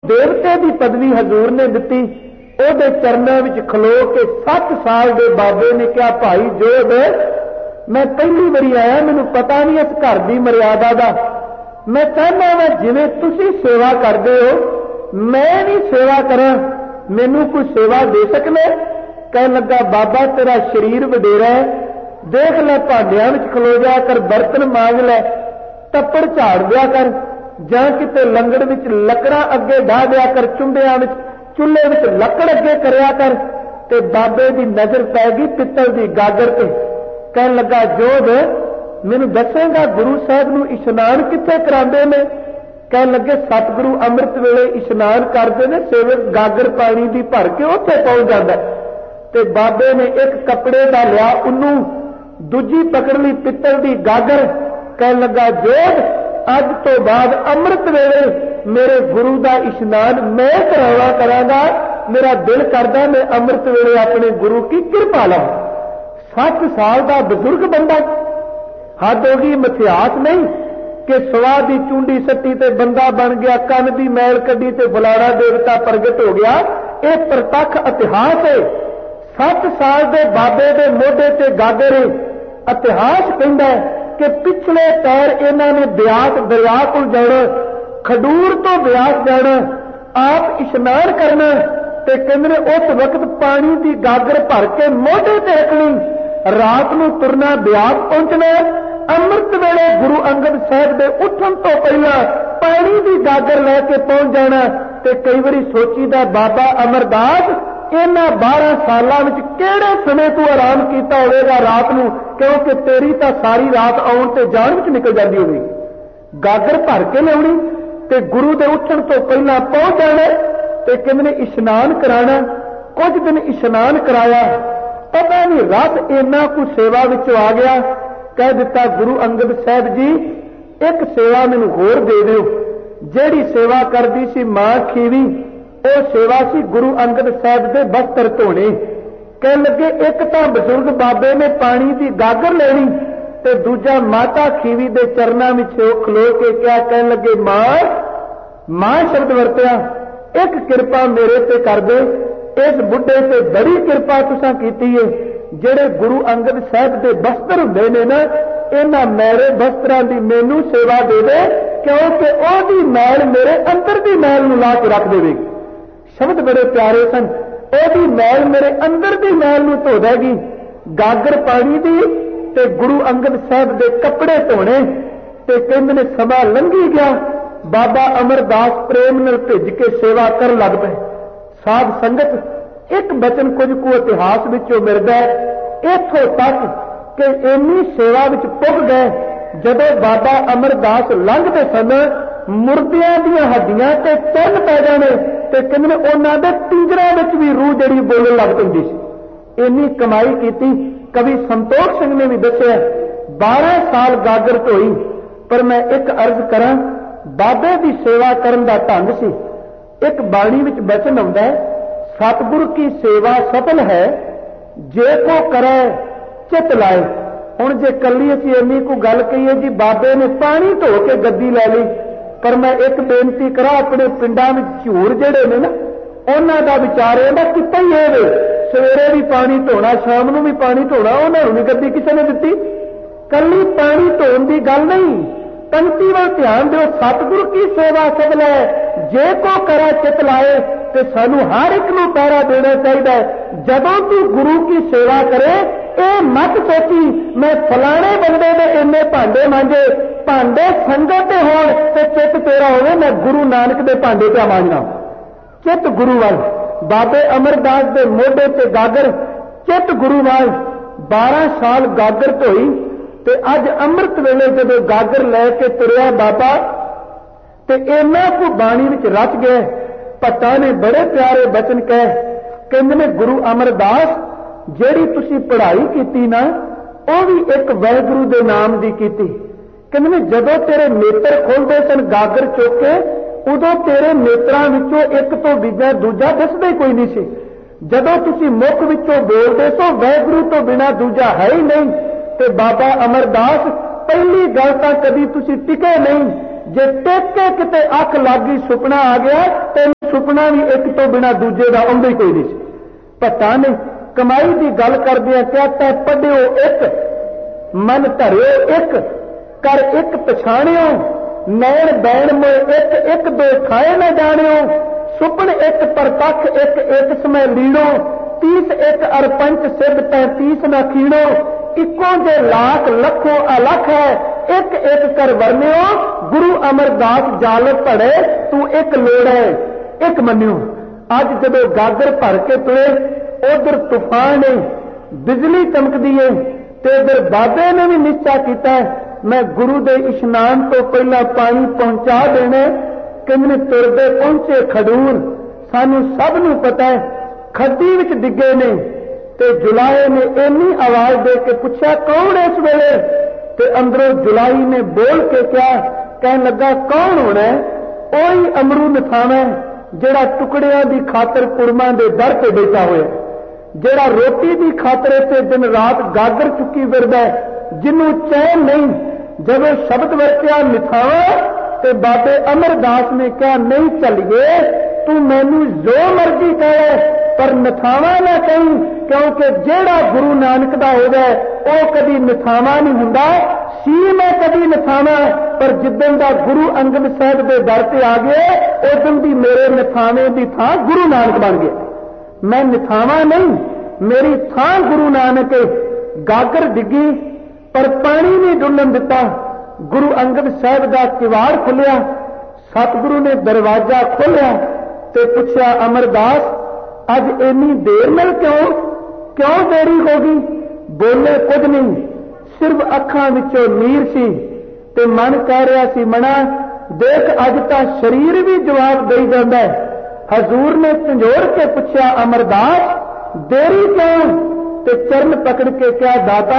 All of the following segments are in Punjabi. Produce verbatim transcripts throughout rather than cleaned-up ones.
देवते की पदवी हजूर ने दी। ਉਹਦੇ ਚਰਨਾਂ ਵਿੱਚ ਖਲੋ ਕੇ सत्त साल ਦੇ ਬਾਬੇ ਨੇ ਕਿਹਾ, ਭਾਈ ਜੋਧ, मैं पहली बारी आया, मैनू पता नहीं इस घर की मर्यादा का, मैं चाहना वा जिवें तुसीं सेवा करते हो मैं भी सेवा करा, मैनू कोई सेवा दे सकना? कह लगा, बाबा तेरा शरीर वडेरा है, देख लै भांडियां विच खलो जा कर, बर्तन मांज लै, तप्पड़ झाड़ दिया कर, जां किते लंगड़ विच लकड़ा अगे ढा दिया कर, चुंबियां विच चूल्हे विच लकड़ अगे करया कर। ते बाबे की नजर पै गई पित्तल की गागर ते। कह लगा, जोध मैनू दसेगा गुरु साहब नू इशनान कित्थे करांदे ने? कह लगे, सतगुरु अमृत वेले इशनान करते ने, सेवक गागर पानी की भर के उत्थे पहुंच जाता। ते बाबे ने एक कपड़े का लिया, उन्नू दूजी पकड़ ली पित्तल की गागर। कह लगा, जोध अज तो बाद अमृत वेले मेरे गुरु का इशनान मैं करावा करांगा, मेरा दिल करदा मैं अमृत वेले अपने गुरु की कृपा लवां। सत्त साल का बजुर्ग बंदा, हद हो गई, मिथ्यास नहीं कि सवा की चूंडी सट्टी ते बंदा बन गया, कन की मैल कड्डी ते फलाना देवता प्रगट हो गया। यह प्रतख इतिहास है। सत्त साल के बाबे के मोढे ते गागर इतिहास कहता है कि पिछले पैर इन्हां ने ब्यास दरिया को जाना, खडूर तो ब्यास जाना, आप इशनान करना, ते कहंदे उस वक्त पानी की गागर भर के मोढे ते रखनी, रात नूं तुरना ब्यास पहुंचना, अमृत वेले गुरु अंगद साहब दे उठण तो पहला पानी की गागर लैके पहुंच जाना। ते कई बारी सोचीदा, बाबा अमरदास इन्हां बारह सालां विच किहड़े समय तू आराम कीता होवेगा रात नूं, क्योंकि तेरी तां सारी रात आउण ते जाण विच निकल जांदी होवेगी। गागर भर के लियाउणी ते गुरु दे उठण तो पहला पहुंच जाना, ते कहंदे इशनान कराना। कुछ दिन इशनान कराया, पता नहीं रस इन्ना कुछ सेवा विचों आ गया। कह दिता, गुरु अंगद साहब जी एक सेवा मैनूं होर दे दिओ। जिहड़ी सेवा करदी सी मां खीवी, ਉਹ सेवा सी गुरु अंगद साहब के वस्त्र धोने। कह लगे, एक तो बजुर्ग बाबे ने पानी की गागर लेनी, ते दूजा माता खीवी के चरणों में खलो के क्या कह लगे, मां मां शब्द वरत्या, एक कृपा मेरे ते कर दे, इस बुढ़े से बड़ी कृपा तुसां कीती है। जेड़े गुरु अंगद साहब के वस्त्र हुंदे ने ना, इन्हां मेरे वस्त्रां दी मैनू सेवा दे दे, क्योंकि ओहदी मैल मेरे अंदर की मैल नूं ला के रख देवेगी। शब्द बड़े प्यारे सन। ओहदी मैल मेरे अंदर की मैल नूं धो देगी। गागर पानी दी ते गुरु अंगद साहब दे कपड़े धोने। ते कहंदे ने समा लंघी गया, बाबा अमरदास प्रेम नाल भिज के सेवा कर लग पे। साध संगत एक बचन कुछ को इतिहास विचों मिलदा है इथों तक कि इन्नी सेवा विच पुग गए, जदों बाबा अमरदास लंघदे सन मुर्दियां दीयां हड्डियां ते चंद पै जाने, ते कहंदे उन्हां दे पिंजरां विच भी रूह जड़ी बोलण लग पैंदी सी। इन्नी कमाई कीती। कवि संतोख सिंह ने भी दस्सिया, बारह साल गागर ढोई, पर मैं एक अर्ज करां, बाबे की सेवा करन दा ढंग सी। एक बाणी विच बचन आउंदा है, सतगुर की सेवा सफल है जे को करे चित लाए। हुण जे कल्ली असीं इन्नी को गल कहीए जी, बाबे ने पानी धो के गद्दी लै ली, पर मैं एक बेनती करा, अपने पिंडां विच झूर जिहड़े ने ना, उन्हां दा विचार इहदा किता ही है, सवेरे भी पानी धोना, शाम नूं भी पानी धोना, उन्हां नूं नहीं गद्दी किसी ने दित्ती। कल्ली पानी धोण दी गल नहीं, पंक्ति वल ध्यान दिओ। सतगुर की सेवा सफल है जे को करा चित लाए। ते सानू हर एक नूं पैरा देना चाहिए। जदों तू गुरु की सेवा करे, ये मत सोची मैं फलाने बंदे दे इन्ने भांडे मांजे, भांडे संगत दे होण ते चित तेरा होवे मैं गुरु नानक दे भांडे पे मांजना। चित गुरु वाल। बाबे अमरदास दे मोढे ते गागर, चित गुरु वाल। बारह साल गागर धोई, ते अज अमृत वेले जदों गागर लैके तुरिया बाबा, ते इन्ना को बाणी विच रच गए। भट्टा ने बड़े प्यारे बचन कहे, कहंदे ने गुरु अमरदास जिहड़ी तुसीं पढ़ाई कीती ना, ਉਹ भी एक वाहिगुरू दे नाम दी कीती। कहंदे ने जदों तेरे नेत्र खुलदे सन गागर चुक के, उदों तेरे नेत्रां विचों एक तो बीजा दूजा दिसदा ही कोई नहीं सी। जदों तुसीं मुख विचों बोलदे सो वाहिगुरू तो बिना दूजा है ही नहीं। ते बाबा अमरदास पहली गल तां कदी तुसीं टिके नहीं, जे टिक के किते अख लागी सुपना आ गया ते ਸੁਪਨਾ भी एक तो बिना दूजे का आउंदा ही कोई नहीं सी। भट्टां ने कमाई की गल करदे क्या तै पढ़िओ एक मन धरिओ एक कर एक पछाणिओ नैण बैण मोए एक एक दो खाए न जाणिओ सुपन एक परतख एक एक समय लीड़ो तीस एक अरपंच सिद्ध पैंतीस न खीणो इको जे लाख लखों अलख है एक एक कर वर्ण्यो गुरु अमरदास जाल पड़े तू एक लोड़ है एक मन्यो। अज जदों गागर भर के तुरे उधर तूफान है बिजली चमकदी है ते इधर बाबे ने भी निश्चय किया मैं गुरु दे इशनान तो पहला पानी पहुंचा देना। किन्ने तुरदे पहुंचे खडूर सानू सब नू पता है खड्डी विच डिगे ने ते जुलाहे ने इन्नी आवाज दे के पूछा कौन इस वेले ते अंदरों जुलाई ने बोल के क्या कहन लगा कौन होना है ओही अमरू नथाना जेड़ा टुकड़ियां दी खातर कुड़मां दे दर ते बैठा होया जेड़ा रोटी दी खातर से दिन रात गागर चुकी फिरदा जिन्नू चैन नहीं। जब शब्द वरत्या निथावा ते बाबे अमरदास ने कहा नहीं चलिए तू मैनू जो मर्जी कहे पर नथावा ना कहीं क्योंकि जेड़ा गुरु नानक दा हो जाए वह कभी नथावा नहीं हुंदा सी मैं कभी नथावा पर जिद्दन दा गुरु अंगद साहब के दर से आ गए उस दिन दी मेरे नथावे की थां गुरु नानक बन गए। मैं नथावा नहीं मेरी थां गुरु नानक है। गागर डिगी पर पानी नहीं डुलन दिता। गुरु अंगद साहब का किवाड़ खुलिया सतगुरु ने दरवाजा खोलिया ते पूछा अमरदास अज इन्नी देर मिल क्यों क्यों देरी हो गई। बोले कुछ नहीं सिर्फ अखां विचों नीर सी ते मन कह रहा सी मना देख अज तां शरीर भी जवाब दई जांदा है। हजूर ने झंझोड़ के पूछा अमरदास देरी क्यों ते चरण पकड़ के क्या दाता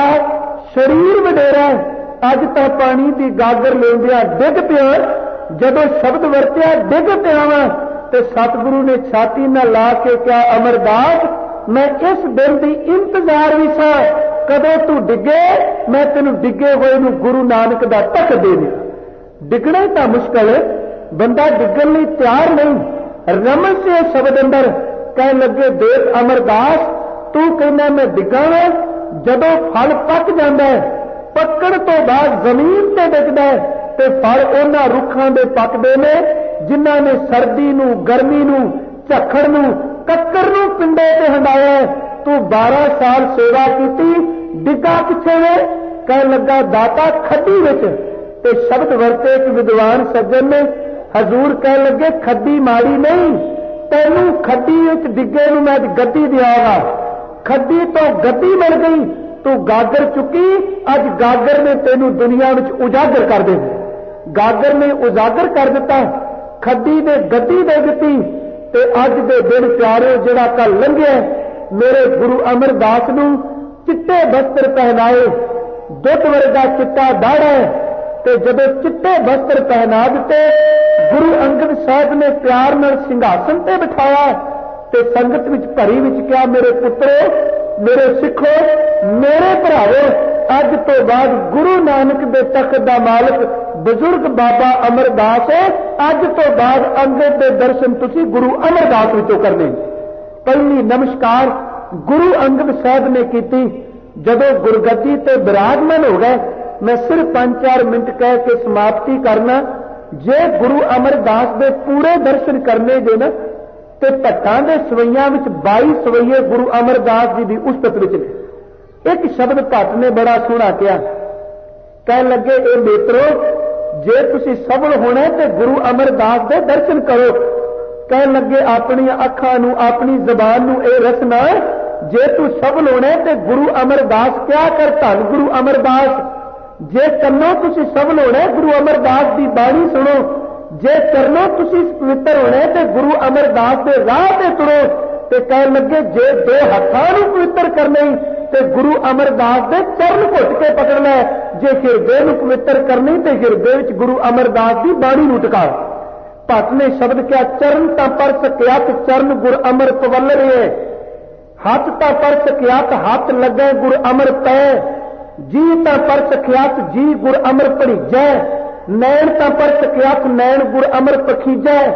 शरीर वडेरा अज तां पानी की गागर लेंदिया डिग पिया जदों शब्द वरत्या डिग पिया वा ते सतगुरु ने छाती न ला के क्या अमरदास मैं इस दिन की इंतजार भी सा कदों तू डिगे मैं तेनू डिगे हुए नू गुरु नानक दा तक दे दिया। डिगना तां मुश्किल बंदा डिगण लई तैयार नहीं। रमन से शब्द अंदर कह लगे देख अमरदास तू कहना मैं डिगा वा जदों फल पक जाता है पकड़ तो बाद जमीन ते डिगदा है ते फल उन्हां रुखां दे पकदे ने जिन्हां ने सर्दी नू गर्मी नू झक्खड़ नू कक्कर नू पिंडे ते हंडाया। तू बारह साल सेवा की डिगा किथे वे कह लगा दाता खड्डी विच ते शब्द वरते एक विद्वान सज्जन ने हजूर कह लगे खड्डी माड़ी नहीं तैनू खड्डी विच डिगे नू मैं गद्दी दियागा खड्डी तो गद्दी मिल गई तू गागर चुकी अज गागर ने तेनू दुनिया विच उजागर कर दे। गागर ने उजागर कर दिता खड्डी ने गद्दी दे दी ते अज दे दिन प्यारे जिहड़ा कल लंघिया मेरे गुरु अमरदास नू चिट्टे वस्त्र पहनाए दुध वर्गा चिट्टा दाड़ा ते जदों चिट्टे वस्त्र पहना दिते गुरु अंगद साहब ने प्यार नाल सिंघासन ते बिठाया ते संगत विच भरी विच क्या मेरे पुत्रो मेरे सिखो मेरे भरावो अज तो बाद गुरु नानक दे तख्त दा मालिक बुजुर्ग बाबा अमरदास है। अज तो बाद अंगद दे दर्शन तुसी गुरु अमरदास विचों करने। पहली नमस्कार गुरु अंगद साहब ने की जदों गुरगद्दी ते विराजमान हो गए मैं सिर्फ पांच चार मिनट कह के समाप्ति करना। जे गुरु अमरदास दे पूरे दर्शन करने जे ना ते भट्टां दे सवैयां विच बाई सवैये गुरु अमरदास जी की उस्तत विच ने। एक शब्द भट्ट ने बड़ा सोहना कहा कह लगे ए मित्रो जे तुसी सबल होना ते गुरु अमरदास दे दर्शन करो। कह लगे अपनी अखां नू अपनी जबान नू ए रसना जे तू सबल होना ते गुरु अमरदास क्या कर धन गुरु अमरदास। जे कन्नों तुसी सबल होना गुरु अमरदास की बाणी सुनो जे चरणों तुसी पवित्र होना ते गुरु अमरदास के राह ते तुरो। ते कह लगे जे दो हत्थां नू पवित्र करने ते गुरु अमरदास के चरण घुट के पकड़ना जे हिरदे नू पवित्र करनी ते हिरदे विच गुरु अमरदास की बाणी नू टिका। भट्ट ने शब्द क्या चरण तां पर सकियात चरण गुर अमर पवल रहे हथ तां पर सकियात हथ लगे गुर अमर पै जी तां पर सकियात जी गुर अमर भड़ीजै नैन तां पर सकियात नैन गुर अमर पखीजै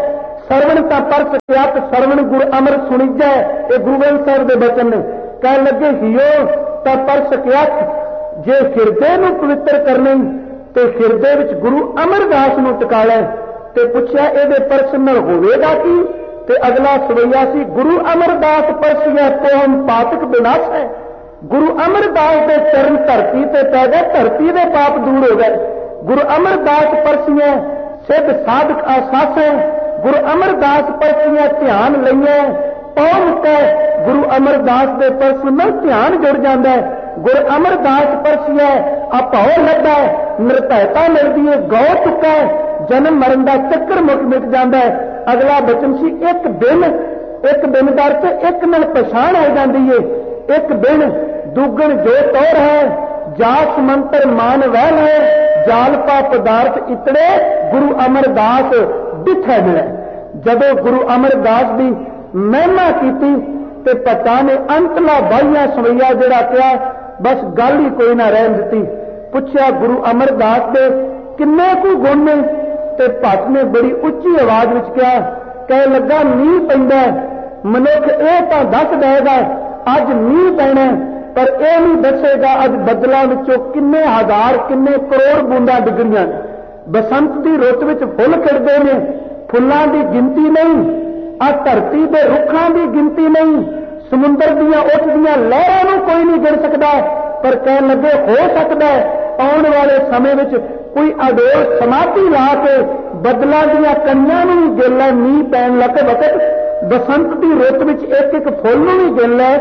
ਸਰਵਣ ਤਾਂ ਪਰ ਸਕਿਆ ਤੇ ਸਰਵਣ ਗੁਰ ਅਮਰ ਸੁਣੀਜੈ। ਇਹ ਗੁਰੂ ਗ੍ਰੰਥ ਸਾਹਿਬ ਦੇ ਬਚਨ ਨੇ। ਕਹਿਣ ਲੱਗੇ ਹਿਓ ਤਾਂ ਪਰ ਸਕਿਆ, ਜੇ ਹਿਰਦੇ ਨੂੰ ਪਵਿੱਤਰ ਕਰਨੇ ਤੇ ਹਿਰਦੇ ਵਿੱਚ ਗੁਰੂ ਅਮਰਦਾਸ ਨੂੰ ਟਿਕਾ ਲੈ। ਤੇ ਪੁੱਛਿਆ ਇਹਦੇ ਪਰਸ ਨਾਲ ਹੋਵੇਗਾ ਕੀ? ਤੇ ਅਗਲਾ ਸਵਈਆ ਸੀ, ਗੁਰੂ ਅਮਰਦਾਸ ਪਰਸਿਆ ਕੋਮ ਪਾਤਕ ਵਿਨਾਸ਼ ਹੈ। ਗੁਰੂ ਅਮਰਦਾਸ ਦੇ ਚਰਨ ਧਰਤੀ ਤੇ ਪੈ ਗਏ, ਧਰਤੀ ਦੇ ਪਾਪ ਦੂਰ ਹੋ ਗਏ। ਗੁਰੂ ਅਮਰਦਾਸ ਪਰਸਿਆ ਸਿੱਧ ਸਾਧਕ ਆਸਾਸੈ। ਗੁਰੂ ਅਮਰਦਾਸ ਪਰਸਿਆ ਧਿਆਨ ਲਈਏ ਪਉ ਮੁਕੈ। ਗੁਰੂ ਅਮਰਦਾਸ ਦੇ ਪਰਸ ਨਾਲ ਧਿਆਨ ਜੁੜ ਜਾਂਦਾ ਹੈ। ਗੁਰੂ ਅਮਰਦਾਸ ਪਰਸਿਆ ਅਭਉ ਲੱਭੈ, ਨਿਰਭੈਤਾ ਮਿਲਦੀ ਹੈ, ਗਉ ਚੁੱਕਾ, ਜਨਮ ਮਰਨ ਦਾ ਚੱਕਰ ਮੁੱਕ ਮਿਟ ਜਾਂਦਾ ਹੈ। ਅਗਲਾ ਬਚਨ ਸੀ, ਇੱਕ ਦਿਨ, ਇੱਕ ਦਿਨ ਦਰ ਤੇ ਇੱਕ ਨਾਲ ਪਛਾਣ ਹੋ ਜਾਂਦੀ ਹੈ। ਇੱਕ ਦਿਨ ਦੁੱਗਣ ਜੋ ਤੋਰ ਹੈ, ਜਾਸ ਮੰਤਰ ਮਾਨ ਵਹਿ ਹੈ, ਜਾਲ ਪਾ ਪਦਾਰਥ ਇਤੜੇ, ਗੁਰੂ ਅਮਰਦਾਸ ਡਿਠੈ ਮਿਲੈ। ਜਦੋਂ ਗੁਰੂ ਅਮਰਦਾਸ ਦੀ ਮਹਿਮਾ ਕੀਤੀ ਤੇ ਪਤਾ ਨੇ ਅੰਤਲਾ ਬਾਈਆਂ ਸਵਈਆ ਜਿਹੜਾ ਕਿਹਾ, ਬਸ ਗੱਲ ਹੀ ਕੋਈ ਨਾ ਰਹਿਣ ਦਿੱਤੀ। ਪੁੱਛਿਆ ਗੁਰੂ ਅਮਰਦਾਸ ਦੇ ਕਿੰਨੇ ਕੁ ਗੁਣ ਨੇ? ਤੇ ਭੱਟ ਨੇ ਬੜੀ ਉੱਚੀ ਆਵਾਜ਼ ਵਿੱਚ ਕਿਹਾ, ਕਹਿ ਲੱਗਾ ਮੀਂਹ ਪੈਂਦਾ। ਮਨੁੱਖ ਇਹ ਤਾਂ ਦੱਸ ਦੇਗਾ ਅੱਜ ਮੀਂਹ ਪੈਣਾ, ਪਰ ਇਹ ਨਹੀਂ ਦੱਸੇਗਾ ਅੱਜ ਬੱਦਲਾਂ ਵਿੱਚੋਂ ਕਿੰਨੇ ਹਜ਼ਾਰ ਕਿੰਨੇ ਕਰੋੜ ਬੂੰਦਾਂ ਡਿੱਗਣੀਆਂ ਨੇ। ਬਸੰਤ ਦੀ ਰੁੱਤ ਵਿੱਚ ਫੁੱਲ ਖਿੜਦੇ ਨੇ, ਫੁੱਲਾਂ ਦੀ ਗਿਣਤੀ ਨਹੀਂ, ਆ ਧਰਤੀ ਦੇ ਰੁੱਖਾਂ ਦੀ ਗਿਣਤੀ ਨਹੀਂ, ਸਮੁੰਦਰ ਦੀਆਂ ਉੱਠਦੀਆਂ ਲਹਿਰਾਂ ਨੂੰ ਕੋਈ ਨਹੀਂ ਗਿਣ ਸਕਦਾ। ਪਰ ਕਹਿਣ ਲੱਗੇ ਹੋ ਸਕਦਾ ਆਉਣ ਵਾਲੇ ਸਮੇਂ ਵਿੱਚ ਕੋਈ ਅਡੋਲ ਸਮਾਧੀ ਲਾ ਕੇ ਬੱਦਲਾਂ ਦੀਆਂ ਕਣੀਆਂ ਨੂੰ ਵੀ ਗਿਣ ਲੈ, ਮੀਂਹ ਪੈਣ ਲੱਗ ਵਕਤ ਬਸੰਤ ਦੀ ਰੁੱਤ ਵਿੱਚ ਇੱਕ ਇੱਕ ਫੁੱਲ ਨੂੰ ਵੀ ਗਿਣ ਲੈ,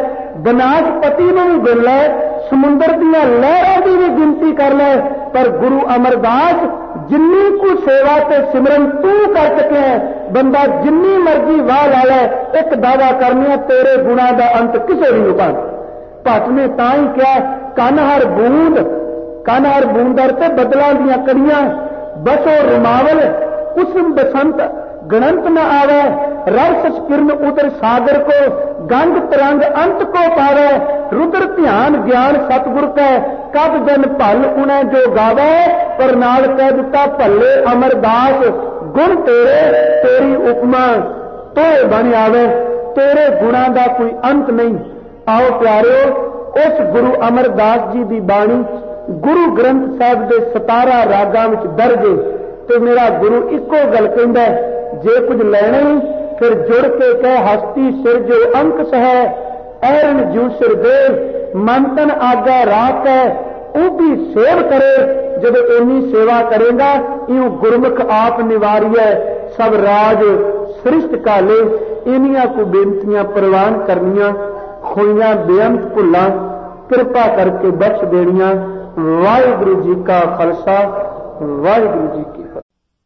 ਬਨਾਸਪਤੀ ਨੂੰ ਵੀ ਗਿਣ ਲੈ, ਸਮੁੰਦਰ ਦੀਆਂ ਲਹਿਰਾਂ ਦੀ ਵੀ ਗਿਣਤੀ ਕਰ ਲੈ। ਪਰ ਗੁਰੂ ਅਮਰਦਾਸ ਜਿੰਨੀ ਕੁ ਸੇਵਾ ਤੇ ਸਿਮਰਨ ਤੂੰ ਕਰ ਸਕਿਆ, ਬੰਦਾ ਜਿੰਨੀ ਮਰਜ਼ੀ ਵਾਹ ਲਾ ਲੈ, ਇੱਕ ਦਾਵਾ ਕਰਨੀਆ ਤੇਰੇ ਗੁਣਾ ਦਾ ਅੰਤ ਕਿਸੇ ਵੀ ਉਪਾਂ। ਭੱਟ ਨੇ ਤਾਂ ਹੀ ਕਿਹਾ ਕੰਨ ਹਰ ਬੂੰਦ, ਕੰਨ ਹਰ ਬੂੰਦਰ ਤੇ ਬਦਲਾਂ ਦੀਆਂ ਕੜੀਆਂ, ਬਸੋ ਰਮਾਵਲ ਕੁਸਮ ਬਸੰਤ गणंत न आवे, रस किरण उदर सागर को, गंग तरंग अंत को पावे, रुद्र ध्यान ज्ञान सतगुर कै, कब जन भल उन्हें जो गावे, पर नाल कह दिता भले अमरदास, गुण तेरे तेरी उपमा तो बन आवे, तेरे गुणा का कोई अंत नहीं। आओ प्यारे, उस गुरु अमरदास जी की बाणी गुरु ग्रंथ साहब के सतारा रागां विच दर्ज है। तो मेरा गुरु इको गल कहंदा है, जे कुछ लेना ही फिर जुड़ के कह हस्ती सिर जो अंक है, ऐरन जू सिर दे मन तन आगा रात है, वो भी सेव करे। जब इन्नी सेवा करेगा यूं गुरमुख आप निवारिय सब राज सृष्ट काले। इनिया को बेनतियां प्रवान करनिया, खोइयां बेअंत भुल्लां कृपा करके बख्श देनिया। वाहिगुरु जी का खालसा, वाहिगुरु जी की फतेह।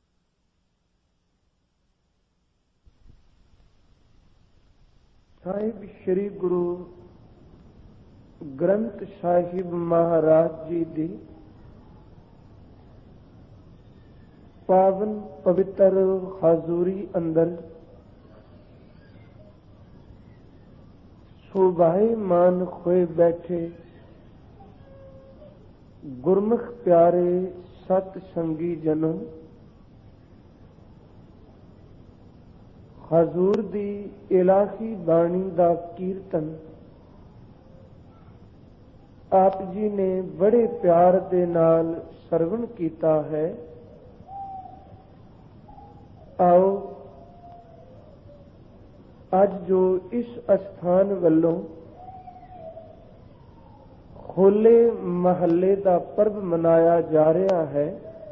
साहिब श्री गुरु ग्रंथ साहिब महाराज जी दी पावन पवित्र हाजूरी अंदर शोभायमान होए बैठे गुरमुख प्यारे सत संगी जनों, हजूर दी इलाही बाणी दा कीर्तन आप जी ने बड़े प्यार दे नाल सरवण कीता है। आओ अज जो इस अस्थान वल्लों होले महल्ले दा पर्व मनाया जा रहा है,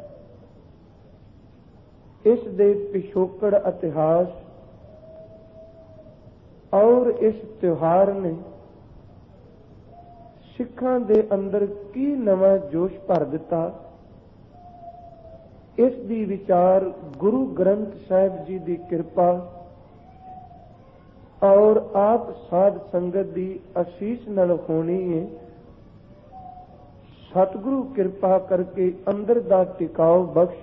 इस दे पिछोकड़ इतिहास और इस त्योहार ने सिखां दे अंदर की नवा जोश भर दिता, इस दी विचार गुरु ग्रंथ साहिब जी दी कृपा और आप साध संगत दी आशीष नाल होनी है। सतगुरु कृपा करके अंदर दा टिकाव बख्श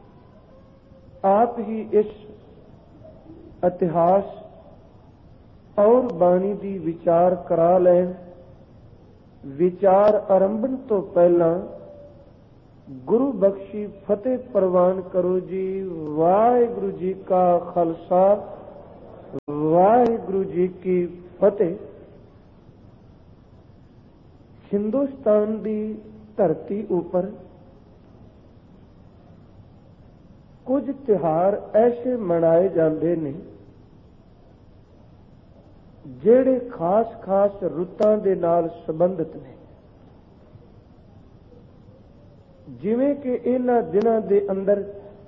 आप ही इस इतिहास और बाणी दी विचार करा लैन। विचार आरंभन तो पहला ਗੁਰੂ ਬਖਸ਼ੀ ਫਤਿਹ ਪ੍ਰਵਾਨ ਕਰੋ ਜੀ। ਵਾਹਿਗੁਰੂ ਜੀ ਕਾ ਖਾਲਸਾ, ਵਾਹਿਗੁਰੂ ਜੀ ਕੀ ਫਤਿਹ। ਹਿੰਦੁਸਤਾਨ ਦੀ ਧਰਤੀ ਉੱਪਰ ਕੁਝ ਤਿਉਹਾਰ ਐਸੇ ਮਨਾਏ ਜਾਂਦੇ ਨੇ ਜਿਹੜੇ ਖਾਸ-ਖਾਸ ਰੁੱਤਾਂ ਦੇ ਨਾਲ ਸੰਬੰਧਿਤ ਨੇ। ਜਿਵੇਂ ਕਿ ਇਹਨਾਂ ਦਿਨਾਂ ਦੇ ਅੰਦਰ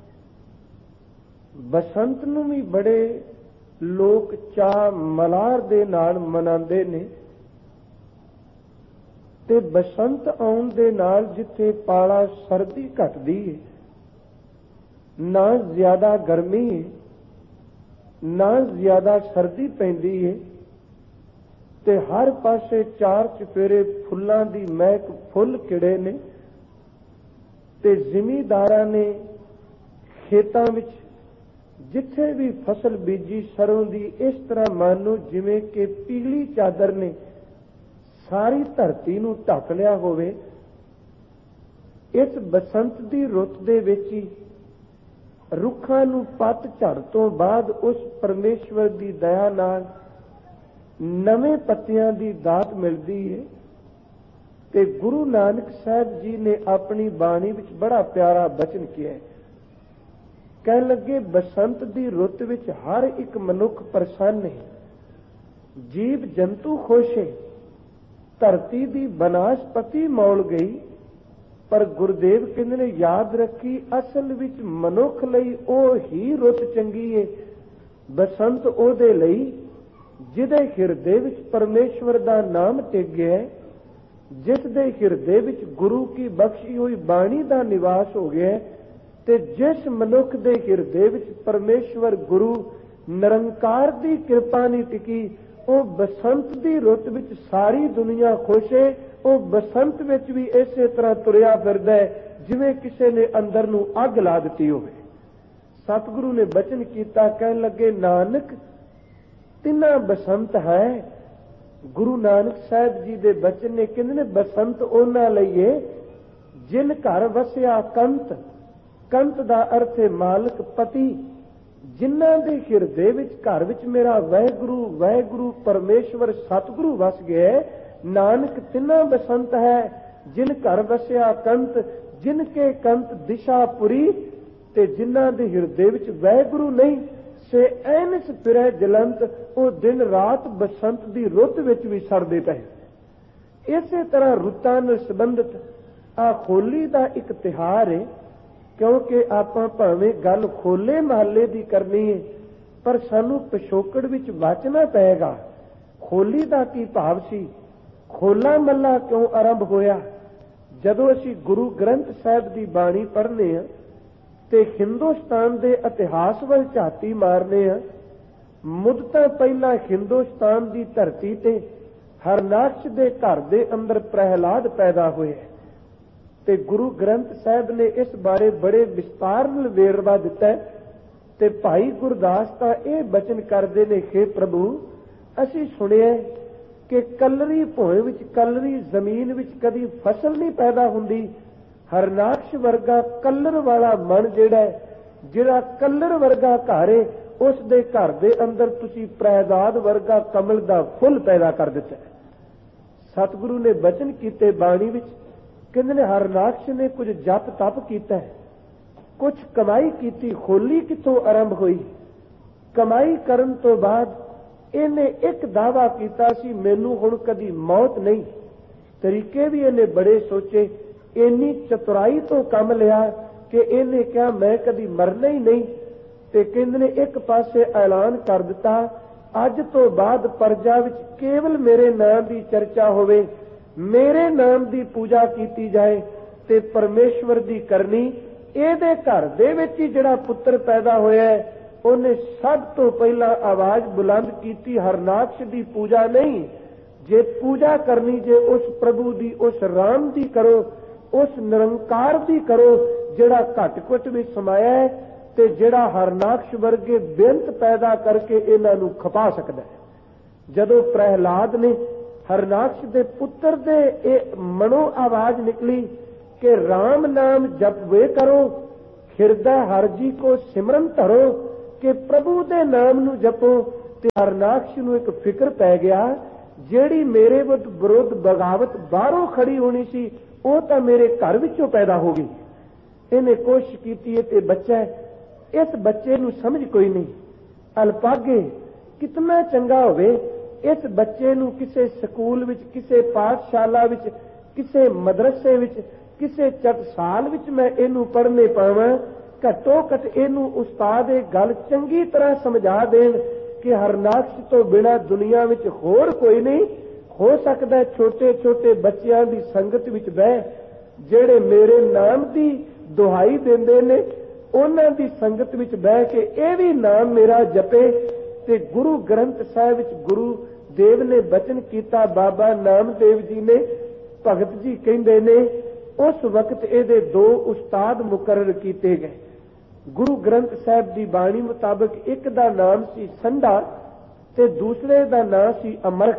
ਬਸੰਤ ਨੂੰ ਵੀ ਬੜੇ ਲੋਕ ਚਾਅ ਮਲਾਰ ਦੇ ਨਾਲ ਮਨਾਉਂਦੇ ਨੇ, ਤੇ ਬਸੰਤ ਆਉਣ ਦੇ ਨਾਲ ਜਿੱਥੇ ਪਾਲਾ ਸਰਦੀ ਘਟਦੀ ਹੈ, ਨਾ ਜ਼ਿਆਦਾ ਗਰਮੀ ਹੈ ਨਾ ਜ਼ਿਆਦਾ ਸਰਦੀ ਪੈਂਦੀ ਹੈ, ਤੇ ਹਰ ਪਾਸੇ ਚਾਰ ਚੁਫੇਰੇ ਫੁੱਲਾਂ ਦੀ ਮਹਿਕ ਫੁੱਲ ਖਿੜੇ ਨੇ, ਤੇ ਜ਼ਿਮੀਂਦਾਰਾਂ ਨੇ ਖੇਤਾਂ ਵਿੱਚ ਜਿੱਥੇ ਵੀ ਫਸਲ ਬੀਜੀ ਸਰੋਂ ਦੀ, ਇਸ ਤਰ੍ਹਾਂ ਮਾਨੋ ਜਿਵੇਂ ਕਿ ਪੀਲੀ ਚਾਦਰ ਨੇ ਸਾਰੀ ਧਰਤੀ ਨੂੰ ਢੱਕ ਲਿਆ ਹੋਵੇ। ਇਸ ਬਸੰਤ ਦੀ ਰੁੱਤ ਦੇ ਵਿੱਚ ਹੀ ਰੁੱਖਾਂ ਨੂੰ ਪੱਤ ਝੜ ਤੋਂ ਬਾਅਦ ਉਸ ਪਰਮੇਸ਼ਵਰ ਦੀ ਦਇਆ ਨਾਲ ਨਵੇਂ ਪੱਤਿਆਂ ਦੀ ਦਾਤ ਮਿਲਦੀ ਹੈ। ਤੇ ਗੁਰੂ ਨਾਨਕ ਸਾਹਿਬ ਜੀ ਨੇ ਆਪਣੀ ਬਾਣੀ ਵਿੱਚ ਬੜਾ ਪਿਆਰਾ ਬਚਨ ਕਿਹਾ। ਕਹਿਣ ਲੱਗੇ, ਬਸੰਤ ਦੀ ਰੁੱਤ ਵਿੱਚ ਹਰ ਇੱਕ ਮਨੁੱਖ ਪ੍ਰਸੰਨ ਹੈ, ਜੀਵ ਜੰਤੂ ਖੁਸ਼ ਹੈ, ਧਰਤੀ ਦੀ ਬਨਾਸਪਤੀ ਮੌਲ ਗਈ। ਪਰ ਗੁਰਦੇਵ ਕਹਿੰਦੇ ਨੇ, ਯਾਦ ਰੱਖੀ ਅਸਲ ਵਿੱਚ ਮਨੁੱਖ ਲਈ ਉਹ ਹੀ ਰੁੱਤ ਚੰਗੀ ਹੈ। ਬਸੰਤ ਉਹਦੇ ਲਈ ਜਿਹਦੇ ਹਿਰਦੇ ਵਿੱਚ ਪਰਮੇਸ਼ਵਰ ਦਾ ਨਾਮ ਟਿਕਿਆ, ਜਿਸ ਦੇ ਹਿਰਦੇ ਵਿੱਚ ਗੁਰੂ ਕੀ ਬਖਸ਼ੀ ਹੋਈ ਬਾਣੀ ਦਾ ਨਿਵਾਸ ਹੋ ਗਿਆ, ਤੇ ਜਿਸ ਮਨੁੱਖ ਦੇ ਹਿਰਦੇ ਵਿੱਚ ਪਰਮੇਸ਼ਵਰ ਗੁਰੂ ਨਿਰੰਕਾਰ ਦੀ ਕਿਰਪਾ ਨਹੀਂ ਟਿਕੀ, ਉਹ ਬਸੰਤ ਦੀ ਰੁੱਤ ਵਿੱਚ ਸਾਰੀ ਦੁਨੀਆ ਖੁਸ਼ ਹੈ। ਉਹ ਬਸੰਤ ਵਿੱਚ ਵੀ ਇਸੇ ਤਰ੍ਹਾਂ ਤੁਰਿਆ ਫਿਰਦਾ ਹੈ ਜਿਵੇਂ ਕਿਸੇ ਨੇ ਅੰਦਰ ਨੂੰ ਅੱਗ ਲਾ ਦਿੱਤੀ ਹੋਵੇ। ਸਤਿਗੁਰੂ ਨੇ ਬਚਨ ਕੀਤਾ, ਕਹਿਣ ਲੱਗੇ, ਨਾਨਕ ਤਿੰਨਾ ਬਸੰਤ ਹੈ। ਗੁਰੂ ਨਾਨਕ ਸਾਹਿਬ ਜੀ ਦੇ ਬਚਨ ਨੇ, ਕਹਿੰਦੇ ਨੇ, ਬਸੰਤ ਉਹਨਾਂ ਲਈ ਹੈ ਜਿਨ ਘਰ ਵਸਿਆ ਕੰਤ। ਕੰਤ ਦਾ ਅਰਥ ਹੈ ਮਾਲਕ, ਪਤੀ। ਜਿਨ੍ਹਾਂ ਦੇ ਹਿਰਦੇ ਵਿੱਚ, ਘਰ ਵਿੱਚ ਮੇਰਾ ਵਾਹਿਗੁਰੂ ਵਾਹਿਗੁਰੂ ਪਰਮੇਸ਼ਵਰ ਸਤਿਗੁਰੂ ਵਸ ਗਿਆ, ਨਾਨਕ ਤਿੰਨਾ ਬਸੰਤ ਹੈ। ਜਿਨ ਘਰ ਵਸਿਆ ਕੰਤ, ਜਿਨ ਕੇ ਕੰਤ ਦਿਸ਼ਾਪੁਰੀ। ਤੇ ਜਿਨ੍ਹਾਂ ਦੇ ਹਿਰਦੇ ਵਿੱਚ ਵਾਹਿਗੁਰੂ ਨਹੀਂ, ਸੇ ਐਨਸ ਫਿਰੈ ਜਲੰਤ। ਉਹ ਦਿਨ ਰਾਤ ਬਸੰਤ ਦੀ ਰੁੱਤ ਵਿੱਚ ਵੀ ਸੜਦੇ ਪਏ। ਇਸੇ ਤਰ੍ਹਾਂ ਰੁੱਤਾਂ ਨਾਲ ਸੰਬੰਧਿਤ ਆ ਹੋਲੀ ਦਾ ਇੱਕ ਤਿਉਹਾਰ ਹੈ। ਕਿਉਂਕਿ ਆਪਾਂ ਭਾਵੇਂ ਗੱਲ ਹੋਲੇ ਮਹੱਲੇ ਦੀ ਕਰਨੀ ਹੈ, ਪਰ ਸਾਨੂੰ ਪਿਛੋਕੜ ਵਿੱਚ ਵਾਚਣਾ ਪਏਗਾ ਹੋਲੀ ਦਾ ਕੀ ਭਾਵ ਸੀ, ਹੋਲਾ ਮਹੱਲਾ ਕਿਉਂ ਆਰੰਭ ਹੋਇਆ। ਜਦੋਂ ਅਸੀਂ ਗੁਰੂ ਗ੍ਰੰਥ ਸਾਹਿਬ ਦੀ ਬਾਣੀ ਪੜ੍ਹਨੇ ਆ ਤੇ ਹਿੰਦੁਸਤਾਨ ਦੇ ਇਤਿਹਾਸ ਵੱਲ ਝਾਤੀ ਮਾਰਨੇ ਆ, ਮੁੱਦਤਾਂ ਪਹਿਲਾਂ ਹਿੰਦੁਸਤਾਨ ਦੀ ਧਰਤੀ ਤੇ ਹਰਨਾਕਸ਼ ਦੇ ਘਰ ਦੇ ਅੰਦਰ ਪ੍ਰਹਿਲਾਦ ਪੈਦਾ ਹੋਇਆ, ਤੇ ਗੁਰੂ ਗ੍ਰੰਥ ਸਾਹਿਬ ਨੇ ਇਸ ਬਾਰੇ ਬੜੇ ਵਿਸਤਾਰ ਨਾਲ ਵੇਰਵਾ ਦਿੱਤਾ। ਤੇ ਭਾਈ ਗੁਰਦਾਸ ਤਾਂ ਇਹ ਬਚਨ ਕਰਦੇ ਨੇ, ਹੇ ਪ੍ਰਭੂ, ਅਸੀਂ ਸੁਣਿਆ ਕਿ ਕਲਰੀ ਭੋਏ ਵਿੱਚ, ਕਲਰੀ ਜ਼ਮੀਨ ਵਿੱਚ ਕਦੀ ਫਸਲ ਨਹੀਂ ਪੈਦਾ ਹੁੰਦੀ। ਹਰਨਾਕਸ਼ ਵਰਗਾ ਕਲਰ ਵਾਲਾ ਮਨ ਜਿਹੜਾ ਜਿਹੜਾ ਕਲਰ ਵਰਗਾ ਘਰ ਹੈ, ਉਸ ਦੇ ਘਰ ਦੇ ਅੰਦਰ ਤੁਸੀਂ ਪ੍ਰਹਿਲਾਦ ਵਰਗਾ ਕਮਲ ਦਾ ਫੁੱਲ ਪੈਦਾ ਕਰ ਦਿੱਤਾ। ਸਤਿਗੁਰੂ ਨੇ ਬਚਨ ਕੀਤੇ ਬਾਣੀ ਵਿੱਚ, ਕਹਿੰਦੇ ਨੇ, ਹਰਨਾਕਸ਼ ਨੇ ਕੁਝ ਜਪ ਤਪ ਕੀਤਾ, ਕੁਝ ਕਮਾਈ ਕੀਤੀ। ਹੋਲੀ ਕਿੱਥੋਂ ਆਰੰਭ ਹੋਈ? ਕਮਾਈ ਕਰਨ ਤੋਂ ਬਾਅਦ ਇਹਨੇ ਇੱਕ ਦਾਅਵਾ ਕੀਤਾ ਸੀ, ਮੈਨੂੰ ਹੁਣ ਕਦੀ ਮੌਤ ਨਹੀਂ। ਤਰੀਕੇ ਵੀ ਇਹਨੇ ਬੜੇ ਸੋਚੇ, ਇੰਨੀ ਚਤੁਰਾਈ ਤੋਂ ਕੰਮ ਲਿਆ ਕਿ ਇਹਨੇ ਕਿਹਾ ਮੈਂ ਕਦੀ ਮਰਨਾ ਹੀ ਨਹੀਂ। ਤੇ ਕਹਿੰਦੇ ਨੇ ਇੱਕ ਪਾਸੇ ਐਲਾਨ ਕਰ ਦਿੱਤਾ, ਅੱਜ ਤੋਂ ਬਾਅਦ ਪ੍ਰਜਾ ਵਿੱਚ ਕੇਵਲ ਮੇਰੇ ਨਾਮ ਦੀ ਚਰਚਾ ਹੋਵੇ, ਮੇਰੇ ਨਾਮ ਦੀ ਪੂਜਾ ਕੀਤੀ ਜਾਏ ਤੇ ਪਰਮੇਸ਼ਵਰ ਦੀ ਕਰਨੀ। ਇਹਦੇ ਘਰ ਦੇ ਵਿੱਚ ਹੀ ਜਿਹੜਾ ਪੁੱਤਰ ਪੈਦਾ ਹੋਇਆ ਹੈ, ਉਹਨੇ ਸਭ ਤੋਂ ਪਹਿਲਾਂ ਆਵਾਜ਼ ਬੁਲੰਦ ਕੀਤੀ, ਹਰਨਾਕਸ਼ ਦੀ ਪੂਜਾ ਨਹੀਂ, ਜੇ ਪੂਜਾ ਕਰਨੀ ਜੇ ਉਸ ਪ੍ਰਭੂ ਦੀ, ਉਸ ਰਾਮ ਦੀ ਕਰੋ, ਉਸ ਨਿਰੰਕਾਰ ਦੀ ਕਰੋ ਜਿਹੜਾ ਘਟ ਘਟ ਵਿੱਚ ਸਮਾਇਆ ਹੈ ਤੇ ਜਿਹੜਾ ਹਰਨਾਕਸ਼ ਵਰਗੇ ਬੇਅੰਤ ਪੈਦਾ ਕਰਕੇ ਇਹਨਾਂ ਨੂੰ ਖਪਾ ਸਕਦਾ ਹੈ। ਜਦੋਂ ਪ੍ਰਹਿਲਾਦ ਨੇ ਹਰਨਾਕਸ਼ ਦੇ ਪੁੱਤਰ ਦੇ ਇਹ ਮਨੋ ਆਵਾਜ਼ ਨਿਕਲੀ, कि राम नाम जप वे करो, हिरदा हर जी को सिमरन धरो, कि प्रभु दे नाम नू जपो। ते हरनाक्ष नू एक फिक्र पै गया, ਜਿਹੜੀ ਮੇਰੇ ਵਿਰੁੱਧ ਬਗਾਵਤ ਬਾਹਰੋਂ ਖੜੀ ਹੋਣੀ ਸੀ ਉਹ ਤਾਂ ਮੇਰੇ ਘਰ ਵਿੱਚੋਂ ਪੈਦਾ ਹੋ ਗਈ। ਇਹਨੇ ਕੋਸ਼ਿਸ਼ ਕੀਤੀ ਹੈ ਤੇ ਬੱਚਾ ਇਸ ਬੱਚੇ ਨੂੰ ਸਮਝ ਕੋਈ ਨਹੀਂ। ਅਲਪਾਗੇ ਕਿਤਨਾ ਚੰਗਾ ਹੋਵੇ ਇਸ ਬੱਚੇ ਨੂੰ ਕਿਸੇ ਸਕੂਲ ਵਿੱਚ, ਕਿਸੇ ਪਾਠਸ਼ਾਲਾ ਵਿੱਚ, ਕਿਸੇ ਮਦਰਸੇ ਵਿੱਚ, ਕਿਸੇ ਟਕਸਾਲ ਵਿੱਚ ਮੈਂ ਇਹਨੂੰ ਪੜ੍ਹਨੇ ਪਾਵਾਂ। ਘੱਟੋ ਘੱਟ ਇਹਨੂੰ ਉਸਤਾਦ ਇਹ ਗੱਲ ਚੰਗੀ ਤਰ੍ਹਾਂ ਸਮਝਾ ਦੇਣ कि हरनाक्ष तो बिना दुनिया में होर कोई नहीं हो सकता। छोटे छोटे बच्चों की संगत विच बह जेड़े मेरे नाम की दुहाई देंदे ने उन्हां दी संगत विच बह के यह भी नाम मेरा जपे। ते गुरु ग्रंथ साहिब विच गुरु देव ने बचन किया, बाबा नामदेव जी ने भगत जी कहंदे ने उस वक्त इहदे दो उस्ताद मुकर्रर किए गए। गुरु ग्रंथ साहिब की बाणी मुताबिक एक दा नाम सी संधा ते दूसरे दा नाम सी अमरख।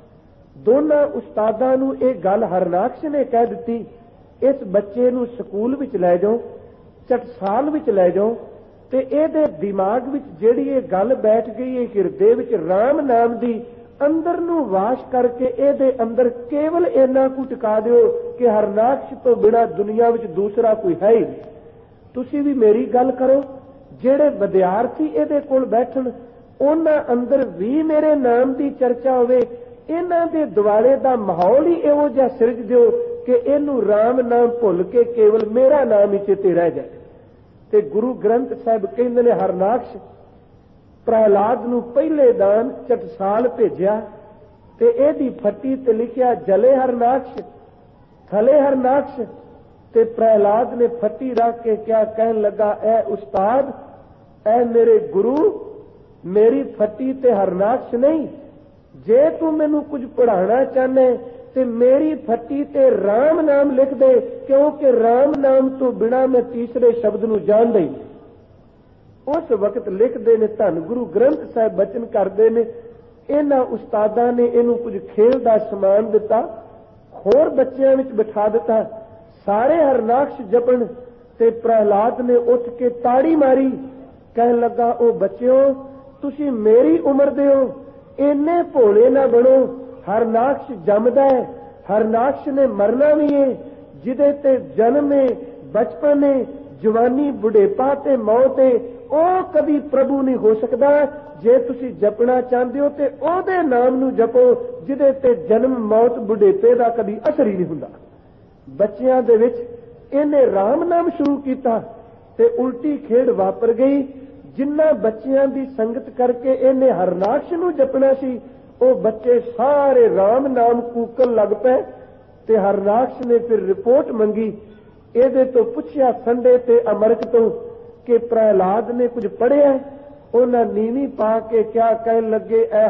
दोनों उस्तादां नूं यह गल हरनाक्ष ने कह दी, इस बच्चे नूं स्कूल विच लै जाओ, टकसाल विच लै जाओ, ते इहदे दिमाग विच जिहड़ी ये गल बैठ गई है, हिरदे विच राम नाम दी अंदर नूं वाश करके इहदे अंदर केवल इन्ना कु टिका दिओ कि हरनाक्ष तो बिना दुनिया विच दूसरा कोई है ही नहीं। तुसी भी मेरी गल करो, जेड़े विद्यार्थी इहदे कोल बैठन उन्हां अंदर भी मेरे नाम की चर्चा होवे। इन्हां दे दुआले दा माहौल ही इहो जिहा सिरज दिओ कि इहनूं राम नाम भुल के केवल मेरा नाम ही चेते रह जाए। ते गुरु ग्रंथ साहिब कहंदे ने हरनाक्ष प्रहलाद नूं पहले दान टकसाल भेजिया ते इहदी फट्टी ते लिखिया जले हरनाक्ष थले हरनाक्ष। ते प्रहलाद ने फट्टी रख के क्या कहन लगा, ए उस्ताद, ए मेरे गुरु, मेरी फट्टी ते हरनाक्ष नहीं, जे तू मैनू कुछ पढ़ाना चाहने ते मेरी फट्टी ते राम नाम लिख दे, क्योंकि राम नाम तो बिना मैं तीसरे शब्द नू जानदा ही नहीं। उस वक्त लिखते ने धन गुरु ग्रंथ साहिब बचन करते ने, इन्हां उस्तादां ने इनू कुछ खेल का समान दिता, होर बच्चों में बिठा दिता, सारे हरनाक्ष जपन। ते प्रहलाद ने उठ के ताड़ी मारी, कह लगा, ओ बच्चों तुसी मेरी उम्र दे हो, इन्ने भोले ना बनो। हरनाक्ष जमदा है, हरनाक्ष ने मरना भी है, जिदे ते जन्म है, बचपन है, जवानी, बुढ़ेपा ते मौत है, ओ कभी प्रभु नहीं हो सकता। जे तुसी जपना चाहते हो ते ओदे नाम नू जपो जिदे ते जन्म, मौत, बुढ़ेपे का कभी असर ही नहीं हुंदा। बच्चियां दे विच इन्हें राम नाम शुरू किया ते उल्टी खेड़ वापर गई। जिन्ना बच्चियां दी संगत करके इन्हें हरनाक्ष नू जपना सी, ओ बच्चे सारे राम नाम कूकन लग पे। ते हरनाक्ष ने फिर रिपोर्ट मंगी, इहदे तो पुछया संडे ते अमरक तो कि प्रहलाद ने कुछ पढ़िया। उन्हें नीवी पा के क्या कहन लगे, ए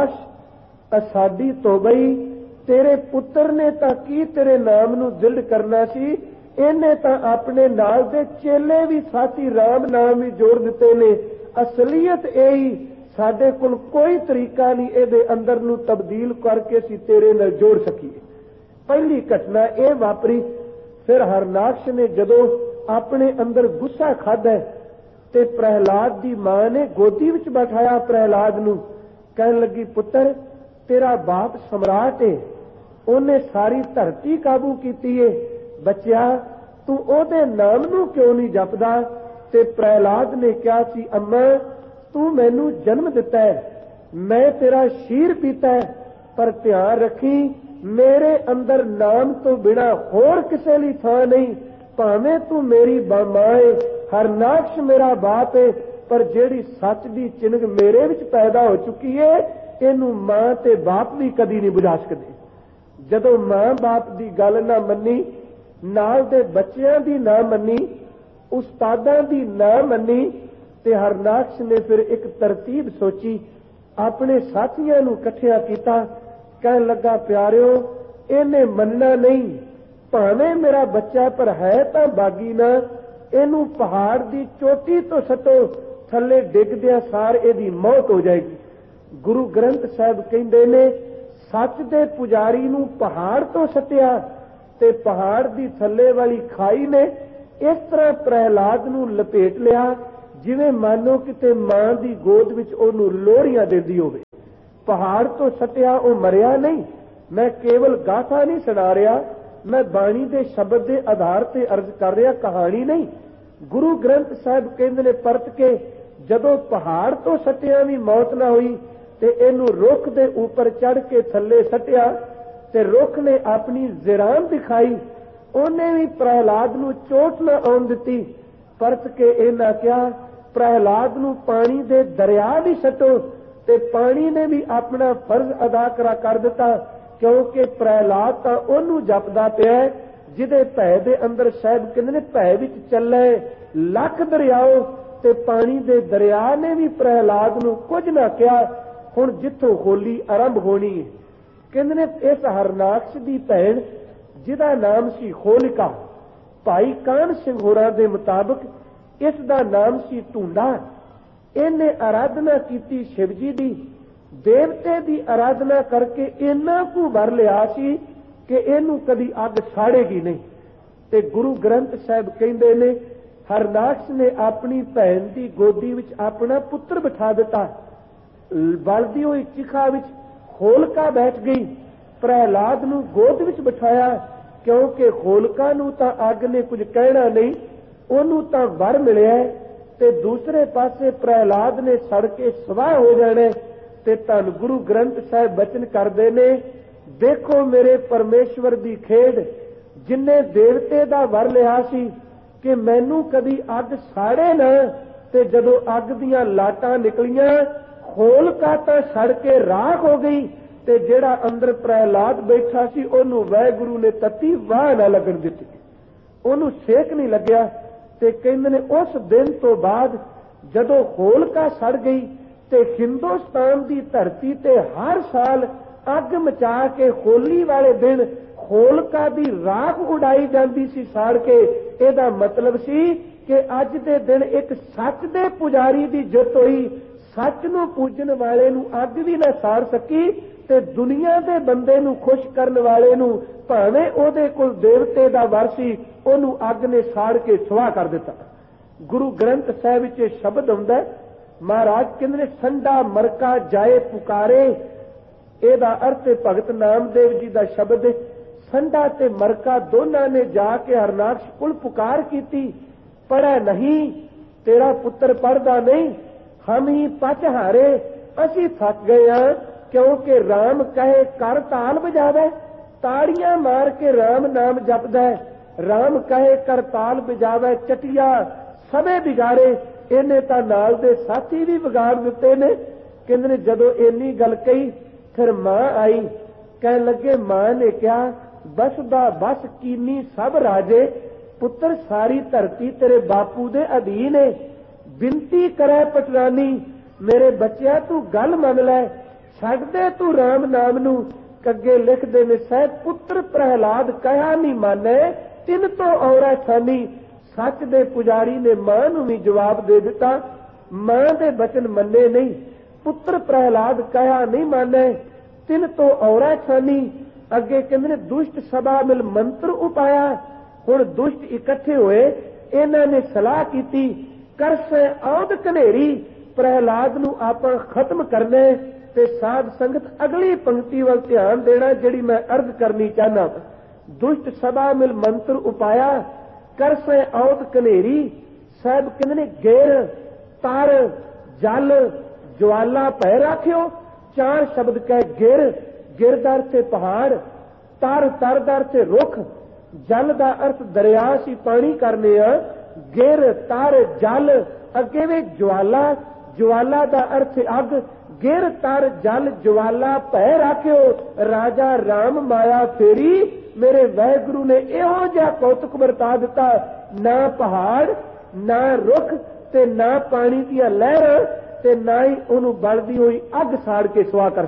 हरनाक्ष साडी तौबई, तेरे पुत्र ने तां की तेरे नाम नू दृढ़ करना सी, इन्हें तां अपने नाल दे चेले भी साथी राम नाम भी जोड़ दिते ने। असलीयत यही, साडे कोल कोई तरीका नहीं इहदे अंदर नू तब्दील करके सी तेरे नाल जोड़ सकीए। पहली घटना यह वापरी। फिर हरनाक्ष ने जदों अपने अंदर गुस्सा खादा ते प्रहलाद की मां ने गोदी विच बैठाया प्रहलाद नू, कहन लगी, पुत्र तेरा बाप सम्राट है, उन्हें सारी धरती काबू की है, बच्चा तू ओदे नाम नू क्यों नहीं जपदा। ते प्रहलाद ने कहा सी, अम्मा तू मैनू जन्म दिता है, मैं तेरा शीर पीता है, पर ध्यान रखी मेरे अंदर नाम तो बिना होर किसे ली थां नहीं। भावें तू मेरी मां है, हरनाक्ष मेरा बाप है, पर जेड़ी सच दी चिन्ह मेरे विच पैदा हो चुकी है, इनू मां ते बाप भी कदी नहीं बुझा सकते। जदों मां बाप की गल ना मनी, नाल दे बच्चियां दी ना मनी, उस्तादां दी ना मनी, ते हरनाक्ष ने फिर एक तरतीब सोची, अपने साथियों नू इकट्ठिया कीता, कह लगा, प्यारिओ इन्हें मनना नहीं, भावें मेरा बच्चा पर है तां बागी ना, इनू पहाड़ की चोटी तो सटो, थले डिगदिया सार इहदी मौत हो जाएगी। गुरु ग्रंथ साहिब कहंदे ने, सच दे पुजारी नू पहाड़ तो सटिया ਤੇ ਪਹਾੜ ਦੀ ਥੱਲੇ ਵਾਲੀ ਖਾਈ ਨੇ ਇਸ ਤਰ੍ਹਾਂ ਪ੍ਰਹਿਲਾਦ ਨੂੰ ਲਪੇਟ ਲਿਆ ਜਿਵੇਂ ਮਾਨੋ ਕਿਤੇ ਮਾਂ ਦੀ ਗੋਦ ਵਿੱਚ ਉਹਨੂੰ ਲੋਹੜੀਆਂ ਦਿੰਦੀ ਹੋਵੇ। ਪਹਾੜ ਤੋਂ ਸੱਟਿਆ ਉਹ ਮਰਿਆ ਨਹੀਂ। ਮੈਂ ਕੇਵਲ ਗਾਥਾ ਨਹੀਂ ਸੁਣਾ ਰਿਹਾ, ਮੈਂ ਬਾਣੀ ਦੇ ਸ਼ਬਦ ਦੇ ਆਧਾਰ ਤੇ ਅਰਜ਼ ਕਰ ਰਿਹਾ, ਕਹਾਣੀ ਨਹੀਂ। ਗੁਰੂ ਗ੍ਰੰਥ ਸਾਹਿਬ ਕਹਿੰਦੇ ਨੇ ਪਰਤ ਕੇ ਜਦੋਂ ਪਹਾੜ ਤੋਂ ਸੱਟਿਆ ਵੀ ਮੌਤ ਨਾ ਹੋਈ ਤੇ ਇਹਨੂੰ ਰੁੱਖ ਦੇ ਉੱਪਰ ਚੜ੍ਹ ਕੇ ਥੱਲੇ ਸੱਟਿਆ ਤੇ ਰੁੱਖ ਨੇ ਆਪਣੀ ਜ਼ਿਰਾਨ ਦਿਖਾਈ, ਉਹਨੇ ਵੀ ਪ੍ਰਹਿਲਾਦ ਨੂੰ ਚੋਟ ਨਾ ਆਉਣ ਦਿੱਤੀ। ਪਰਤ ਕੇ ਇਹਨਾਂ ਕਿਹਾ ਪ੍ਰਹਿਲਾਦ ਨੂੰ ਪਾਣੀ ਦੇ ਦਰਿਆ ਵੀ ਸੱਟੋ, ਤੇ ਪਾਣੀ ਨੇ ਵੀ ਆਪਣਾ ਫਰਜ਼ ਅਦਾ ਕਰਾ ਕਰ ਦਿੱਤਾ, ਕਿਉਂਕਿ ਪ੍ਰਹਿਲਾਦ ਤਾਂ ਉਹਨੂੰ ਜਪਦਾ ਪਿਆ ਜਿਹਦੇ ਭੈ ਦੇ ਅੰਦਰ ਸਾਹਿਬ ਕਹਿੰਦੇ ਨੇ ਭੈ ਵਿੱਚ ਚੱਲੇ ਲੱਖ ਦਰਿਆਓ, ਤੇ ਪਾਣੀ ਦੇ ਦਰਿਆ ਨੇ ਵੀ ਪ੍ਰਹਿਲਾਦ ਨੂੰ ਕੁਝ ਨਾ ਕਿਹਾ। ਹੁਣ ਜਿੱਥੋਂ ਹੋਲੀ ਆਰੰਭ ਹੋਣੀ ਹੈ, ਕਹਿੰਦੇ ਨੇ ਇਸ ਹਰਨਾਕਸ਼ ਦੀ ਭੈਣ ਜਿਹਦਾ ਨਾਮ ਸੀ ਹੋਲਿਕਾ, ਭਾਈ ਕਾਹਨ ਸਿੰਘ ਹੋਰਾਂ ਦੇ ਮੁਤਾਬਕ ਇਸ ਦਾ ਨਾਮ ਸੀ ਧੂੰਡਾ। ਇਹਨੇ ਆਰਾਧਨਾ ਕੀਤੀ ਸ਼ਿਵ ਜੀ ਦੀ, ਦੇਵਤੇ ਦੀ ਆਰਾਧਨਾ ਕਰਕੇ ਇੰਨਾ ਕੁ ਵਰ ਲਿਆ ਸੀ ਕਿ ਇਹਨੂੰ ਕਦੀ ਅੱਗ ਸਾੜੇਗੀ ਨਹੀਂ। ਤੇ ਗੁਰੂ ਗ੍ਰੰਥ ਸਾਹਿਬ ਕਹਿੰਦੇ ਨੇ ਹਰਨਾਕਸ਼ ਨੇ ਆਪਣੀ ਭੈਣ ਦੀ ਗੋਦੀ ਵਿੱਚ ਆਪਣਾ ਪੁੱਤਰ ਬਿਠਾ ਦਿੱਤਾ। ਬਲਦੀ ਹੋਈ ਚਿਖਾ ਵਿੱਚ ਹੋਲਕਾ ਬੈਠ ਗਈ, ਪ੍ਰਹਿਲਾਦ ਨੂੰ ਗੋਦ ਵਿੱਚ ਬਿਠਾਇਆ, ਕਿਉਂਕਿ ਹੋਲਕਾ ਨੂੰ ਤਾਂ ਅੱਗ ਨੇ ਕੁਝ ਕਹਿਣਾ ਨਹੀਂ, ਉਹਨੂੰ ਤਾਂ ਵਰ ਮਿਲਿਆ। ਤੇ ਦੂਸਰੇ ਪਾਸੇ ਪ੍ਰਹਿਲਾਦ ਨੇ ਸੜ ਕੇ ਸਵਾਹ ਹੋ ਜਾਣੇ। ਤੇ ਧੰਨ ਗੁਰੂ ਗ੍ਰੰਥ ਸਾਹਿਬ ਬਚਨ ਕਰਦੇ ਨੇ, ਦੇਖੋ ਮੇਰੇ ਪਰਮੇਸ਼ਵਰ ਦੀ ਖੇਡ, ਜਿਨੇ ਦੇਵਤੇ ਦਾ ਵਰ ਲਿਆ ਸੀ ਕਿ ਮੈਨੂੰ ਕਦੀ ਅੱਗ ਸਾੜੇ ਨਾ, ਤੇ ਜਦੋਂ ਅੱਗ ਦੀਆਂ ਲਾਟਾਂ ਨਿਕਲੀਆਂ ਹੋਲਕਾ ਤਾਂ ਸੜ ਕੇ ਰਾਖ ਹੋ ਗਈ, ਤੇ ਜਿਹੜਾ ਅੰਦਰ ਪ੍ਰਹਿਲਾਦ ਬੈਠਾ ਸੀ ਉਹਨੂੰ ਵਾਹਿਗੁਰੂ ਨੇ ਤੱਤੀ ਵਾਹ ਨਾ ਲੱਗਣ ਦਿੱਤੀ, ਉਹਨੂੰ ਸੇਕ ਨਹੀਂ ਲੱਗਿਆ। ਤੇ ਕਹਿੰਦੇ ਨੇ ਉਸ ਦਿਨ ਤੋਂ ਬਾਅਦ ਜਦੋਂ ਹੋਲਕਾ ਸੜ ਗਈ ਤੇ ਹਿੰਦੁਸਤਾਨ ਦੀ ਧਰਤੀ ਤੇ ਹਰ ਸਾਲ ਅੱਗ ਮਚਾ ਕੇ ਹੋਲੀ ਵਾਲੇ ਦਿਨ ਹੋਲਕਾ ਦੀ ਰਾਖ ਉਡਾਈ ਜਾਂਦੀ ਸੀ ਸਾੜ ਕੇ। ਇਹਦਾ ਮਤਲਬ ਸੀ ਕਿ ਅੱਜ ਦੇ ਦਿਨ ਇੱਕ ਸੱਚ ਦੇ ਪੁਜਾਰੀ ਦੀ ਜਿੱਤ ਹੋਈ, ਸੱਚ ਨੂੰ ਪੂਜਣ ਵਾਲੇ ਨੂੰ ਅੱਗ ਵੀ ਨਾ ਸਾੜ ਸਕੀ, ਤੇ ਦੁਨੀਆ ਦੇ ਬੰਦੇ ਨੂੰ ਖੁਸ਼ ਕਰਨ ਵਾਲੇ ਨੂੰ ਭਾਵੇਂ ਉਹਦੇ ਕੋਲ ਦੇਵਤੇ ਦਾ ਵਰ ਸੀ ਉਹਨੂੰ ਅੱਗ ਨੇ ਸਾੜ ਕੇ ਸੁਆਹ ਕਰ ਦਿੱਤਾ। ਗੁਰੂ ਗ੍ਰੰਥ ਸਾਹਿਬ ਵਿੱਚ ਸ਼ਬਦ ਹੁੰਦਾ, ਮਹਾਰਾਜ ਕਹਿੰਦੇ ਨੇ ਸੰਡਾ ਮਰਕਾ ਜਾਏ ਪੁਕਾਰੇ, ਇਹਦਾ ਅਰਥ ਹੈ ਭਗਤ ਨਾਮਦੇਵ ਜੀ ਦਾ ਸ਼ਬਦ, ਸੰਡਾ ਤੇ ਮਰਕਾ ਦੋਨਾਂ ਨੇ ਜਾ ਕੇ ਹਰਨਾਕਸ਼ ਕੋਲ ਪੁਕਾਰ ਕੀਤੀ, ਪੜ੍ਹਿਆ ਨਹੀਂ, ਤੇਰਾ ਪੁੱਤਰ ਪੜ੍ਹਦਾ ਨਹੀਂ, ਹਮ ਹੀ ਪਚ ਹਾਰੇ, ਅਸੀਂ ਥੱਕ ਗਏ ਹਾਂ, ਕਿਉਂਕਿ ਰਾਮ ਕਹੇ ਕਰ ਤਾਲ ਵਜਾਵੇ, ਤਾੜੀਆਂ ਮਾਰ ਕੇ ਰਾਮ ਨਾਮ ਜਪਦਾ, ਰਾਮ ਕਹੇ ਕਰ ਤਾਲ ਵਜਾਵੇ, ਚਟਿਆ ਸਭੇ ਬਿਗਾੜੇ, ਇਹਨੇ ਤਾਂ ਨਾਲ ਦੇ ਸਾਥੀ ਵੀ ਵਿਗਾੜ ਦਿੱਤੇ ਨੇ। ਕਹਿੰਦੇ ਨੇ ਜਦੋਂ ਇੰਨੀ ਗੱਲ ਕਹੀ ਫਿਰ ਮਾਂ ਆਈ, ਕਹਿਣ ਲੱਗੇ ਮਾਂ ਨੇ ਕਿਹਾ ਬਸ ਦਾ ਬਸ ਕੀਨੀ ਸਭ ਰਾਜੇ, ਪੁੱਤਰ ਸਾਰੀ ਧਰਤੀ ਤੇਰੇ ਬਾਪੂ ਦੇ ਅਧੀਨ ਹੈ, ਬਿਨਤੀ ਕਰੇ ਪਟਰਾਨੀ, ਮੇਰੇ ਬੱਚਿਆ ਤੂੰ ਗੱਲ ਮੰਨ ਲੈ, ਛੱਡ ਦੇ ਤੂੰ ਰਾਮ ਨਾਮ ਨੂੰ। ਅੱਗੇ ਲਿਖਦੇ ਨੇ ਸਾਹਿਬ ਪੁੱਤਰ ਪ੍ਰਹਿਲਾਦ ਕਹਿਆ ਨਹੀਂ ਮਾਨੇ, ਤਿੰਨ ਤੋਂ ਔਰਾ ਛਾਨੀ। ਸੱਚ ਦੇ ਪੁਜਾਰੀ ਨੇ ਮਾਂ ਨੂੰ ਵੀ ਜਵਾਬ ਦੇ ਦਿੱਤਾ, ਮਾਂ ਦੇ ਬਚਨ ਮੰਨੇ ਨਹੀਂ, ਪੁੱਤਰ ਪ੍ਰਹਿਲਾਦ ਕਹਿਆ ਨਹੀਂ ਮਾਨੇ, ਤਿੰਨ ਤੋਂ ਔਰਾ ਛਾਨੀ। ਅੱਗੇ ਕਹਿੰਦੇ ਨੇ ਦੁਸ਼ਟ ਸਭਾ ਮਿਲ ਮੰਤਰ ਉਪਾਇਆ, ਹੁਣ ਦੁਸ਼ਟ ਇਕੱਠੇ ਹੋਏ, ਇਹਨਾਂ ਨੇ ਸਲਾਹ ਕੀਤੀ ਕਰਸੇ ਆਉਦ ਕਨੇਰੀ, ਪ੍ਰਹਿਲਾਦ ਨੂੰ ਆਪਾਂ ਖਤਮ ਕਰਨੇ। ਤੇ ਸਾਧ ਸੰਗਤ ਅਗਲੀ ਪੰਕਤੀ ਵੱਲ ਧਿਆਨ ਦੇਣਾ ਜਿਹੜੀ ਮੈਂ ਅਰਜ਼ ਕਰਨੀ ਚਾਹਨਾ। ਦੁਸ਼ਟ ਸਭਾ ਮਿਲ ਮੰਤਰ ਉਪਾਇਆ ਕਰਸੇ ਆਉਦ ਕਨੇਰੀ, ਸਾਹਿਬ ਕਹਿੰਦੇ ਨੇ ਗੇਰ ਤਰ ਜਲ ਜਵਾਲਾ ਭੈ ਰਾਖਿਓ, ਚਾਰ ਸ਼ਬਦ ਕਹਿ ਗਿਰ, ਗਿਰਦਰ ਤੇ ਪਹਾੜ, ਤਰ ਤਰਦਰ ਤੇ ਰੁੱਖ, ਜਲ ਦਾ ਅਰਥ ਦਰਿਆ ਸੀ ਪਾਣੀ ਕਰਨੇ ਆ, ਗਿਰ ਤਰ ਜਲ, ਅੱਗੇ ਵੀ ਜਵਾਲਾ, ਜਵਾਲਾ ਦਾ ਅਰਥ ਅੱਗ, ਗਿਰ ਤਰ ਜਲ ਜਵਾਲਾ ਭੈ ਰਾਖਿਓ, ਰਾਜਾ ਰਾਮ ਮਾਇਆ ਫੇਰੀ। ਮੇਰੇ ਵਾਹਿਗੁਰੂ ਨੇ ਇਹੋ ਜਿਹਾ ਕੌਤਕ ਵਰਤਾ ਦਿੱਤਾ, ਨਾ ਪਹਾੜ ਨਾ ਰੁੱਖ ਤੇ ਨਾ ਪਾਣੀ ਦੀਆਂ ਲਹਿਰਾਂ, ਤੇ ਨਾ ਹੀ ਉਹਨੂੰ ਬਲਦੀ ਹੋਈ ਅੱਗ ਸਾੜ ਕੇ ਸੁਆਹ ਕਰ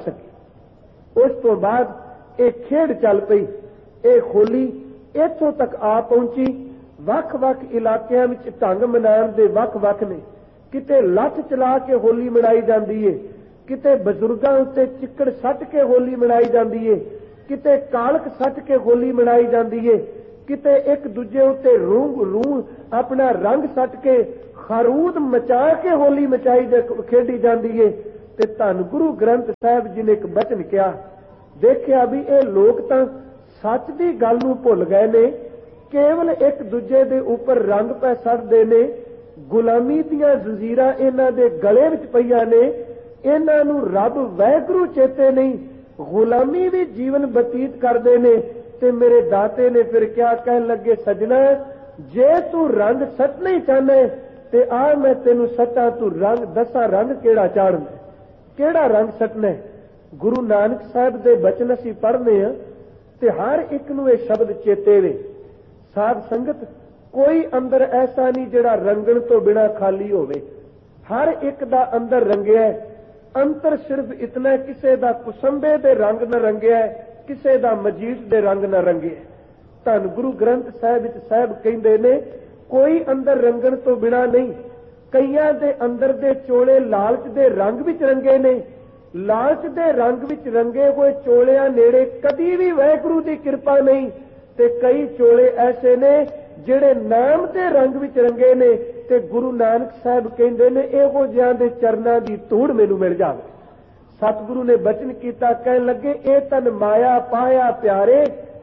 ਸਕੇ। ਉਸ ਤੋਂ ਬਾਅਦ ਇਹ ਖੇਡ ਚੱਲ ਪਈ, ਇਹ ਹੋਲੀ ਇੱਥੋਂ ਤੱਕ ਆ ਪਹੁੰਚੀ। ਵੱਖ-ਵੱਖ ਇਲਾਕਿਆਂ ਵਿੱਚ ਢੰਗ ਮਨਾਉਣ ਦੇ ਵੱਖ-ਵੱਖ ਨੇ, ਕਿਤੇ ਲੱਠ ਚਲਾ ਕੇ ਹੋਲੀ ਮਨਾਈ ਜਾਂਦੀ ਏ, ਕਿਤੇ ਬਜ਼ੁਰਗਾਂ ਉੱਤੇ ਚਿੱਕੜ ਸੱਟ ਕੇ ਹੋਲੀ ਮਨਾਈ ਜਾਂਦੀ ਏ, किते कालक सट के होली मनाई जाती है, किते एक दूजे उत्ते रूह रूह अपना रंग सट के खरूद मचा के होली मचाई खेडी जाती है। ते धन गुरु ग्रंथ साहिब जी ने एक बचन किया, देखिया भी ये लोग तो सच की गल नूं भुल गए ने, केवल एक दूजे दे उपर रंग पै सटदे ने, गुलामी दियां जंजीरां इन्हां दे गले विच पईयां ने, इन्हां नूं रब वाहिगुरू चेते नहीं, गुलामी भी जीवन बतीत करदे ने। ते मेरे दाते ने फिर क्या कहन लगे, सजना जे तू रंग सटना ही चाहना है ते आ मैं तेनू सटा, तू रंग दसा रंग केड़ा चाढ़ना, केड़ा रंग सटना है। गुरु नानक साहब दे बचन असीं पढ़ने आ ते हर एक नूं ये शब्द चेते वे। साध संगत कोई अंदर ऐसा नहीं जिहड़ा रंगण तो बिना खाली होवे, हर एक दा अंदर रंगिया है। अंतर सिर्फ इतना, किसे दा कुसंबे दे रंग न रंगिया है, किसे दा मजीठ दे रंग न रंगिया। धन गुरु ग्रंथ साहिब विच साहिब कहंदे ने कोई अंदर रंगण तो बिना नहीं। कईयां दे अंदर दे चोले लालच दे रंग विच रंगे ने, लालच दे रंग विच रंगे हुए चोलियां नेड़े कदी भी वाहिगुरू दी कृपा नहीं। ते कई चोले ऐसे ने जिहड़े नाम दे रंग विच रंगे ने, ते गुरु नानक साहब कहंदे ने इहो जिहां दे चरनां दी धूड़ मैनूं मिल जावे। सतगुरु ने बचन कीता, कहन लगे ए तन माया पाया प्यारे,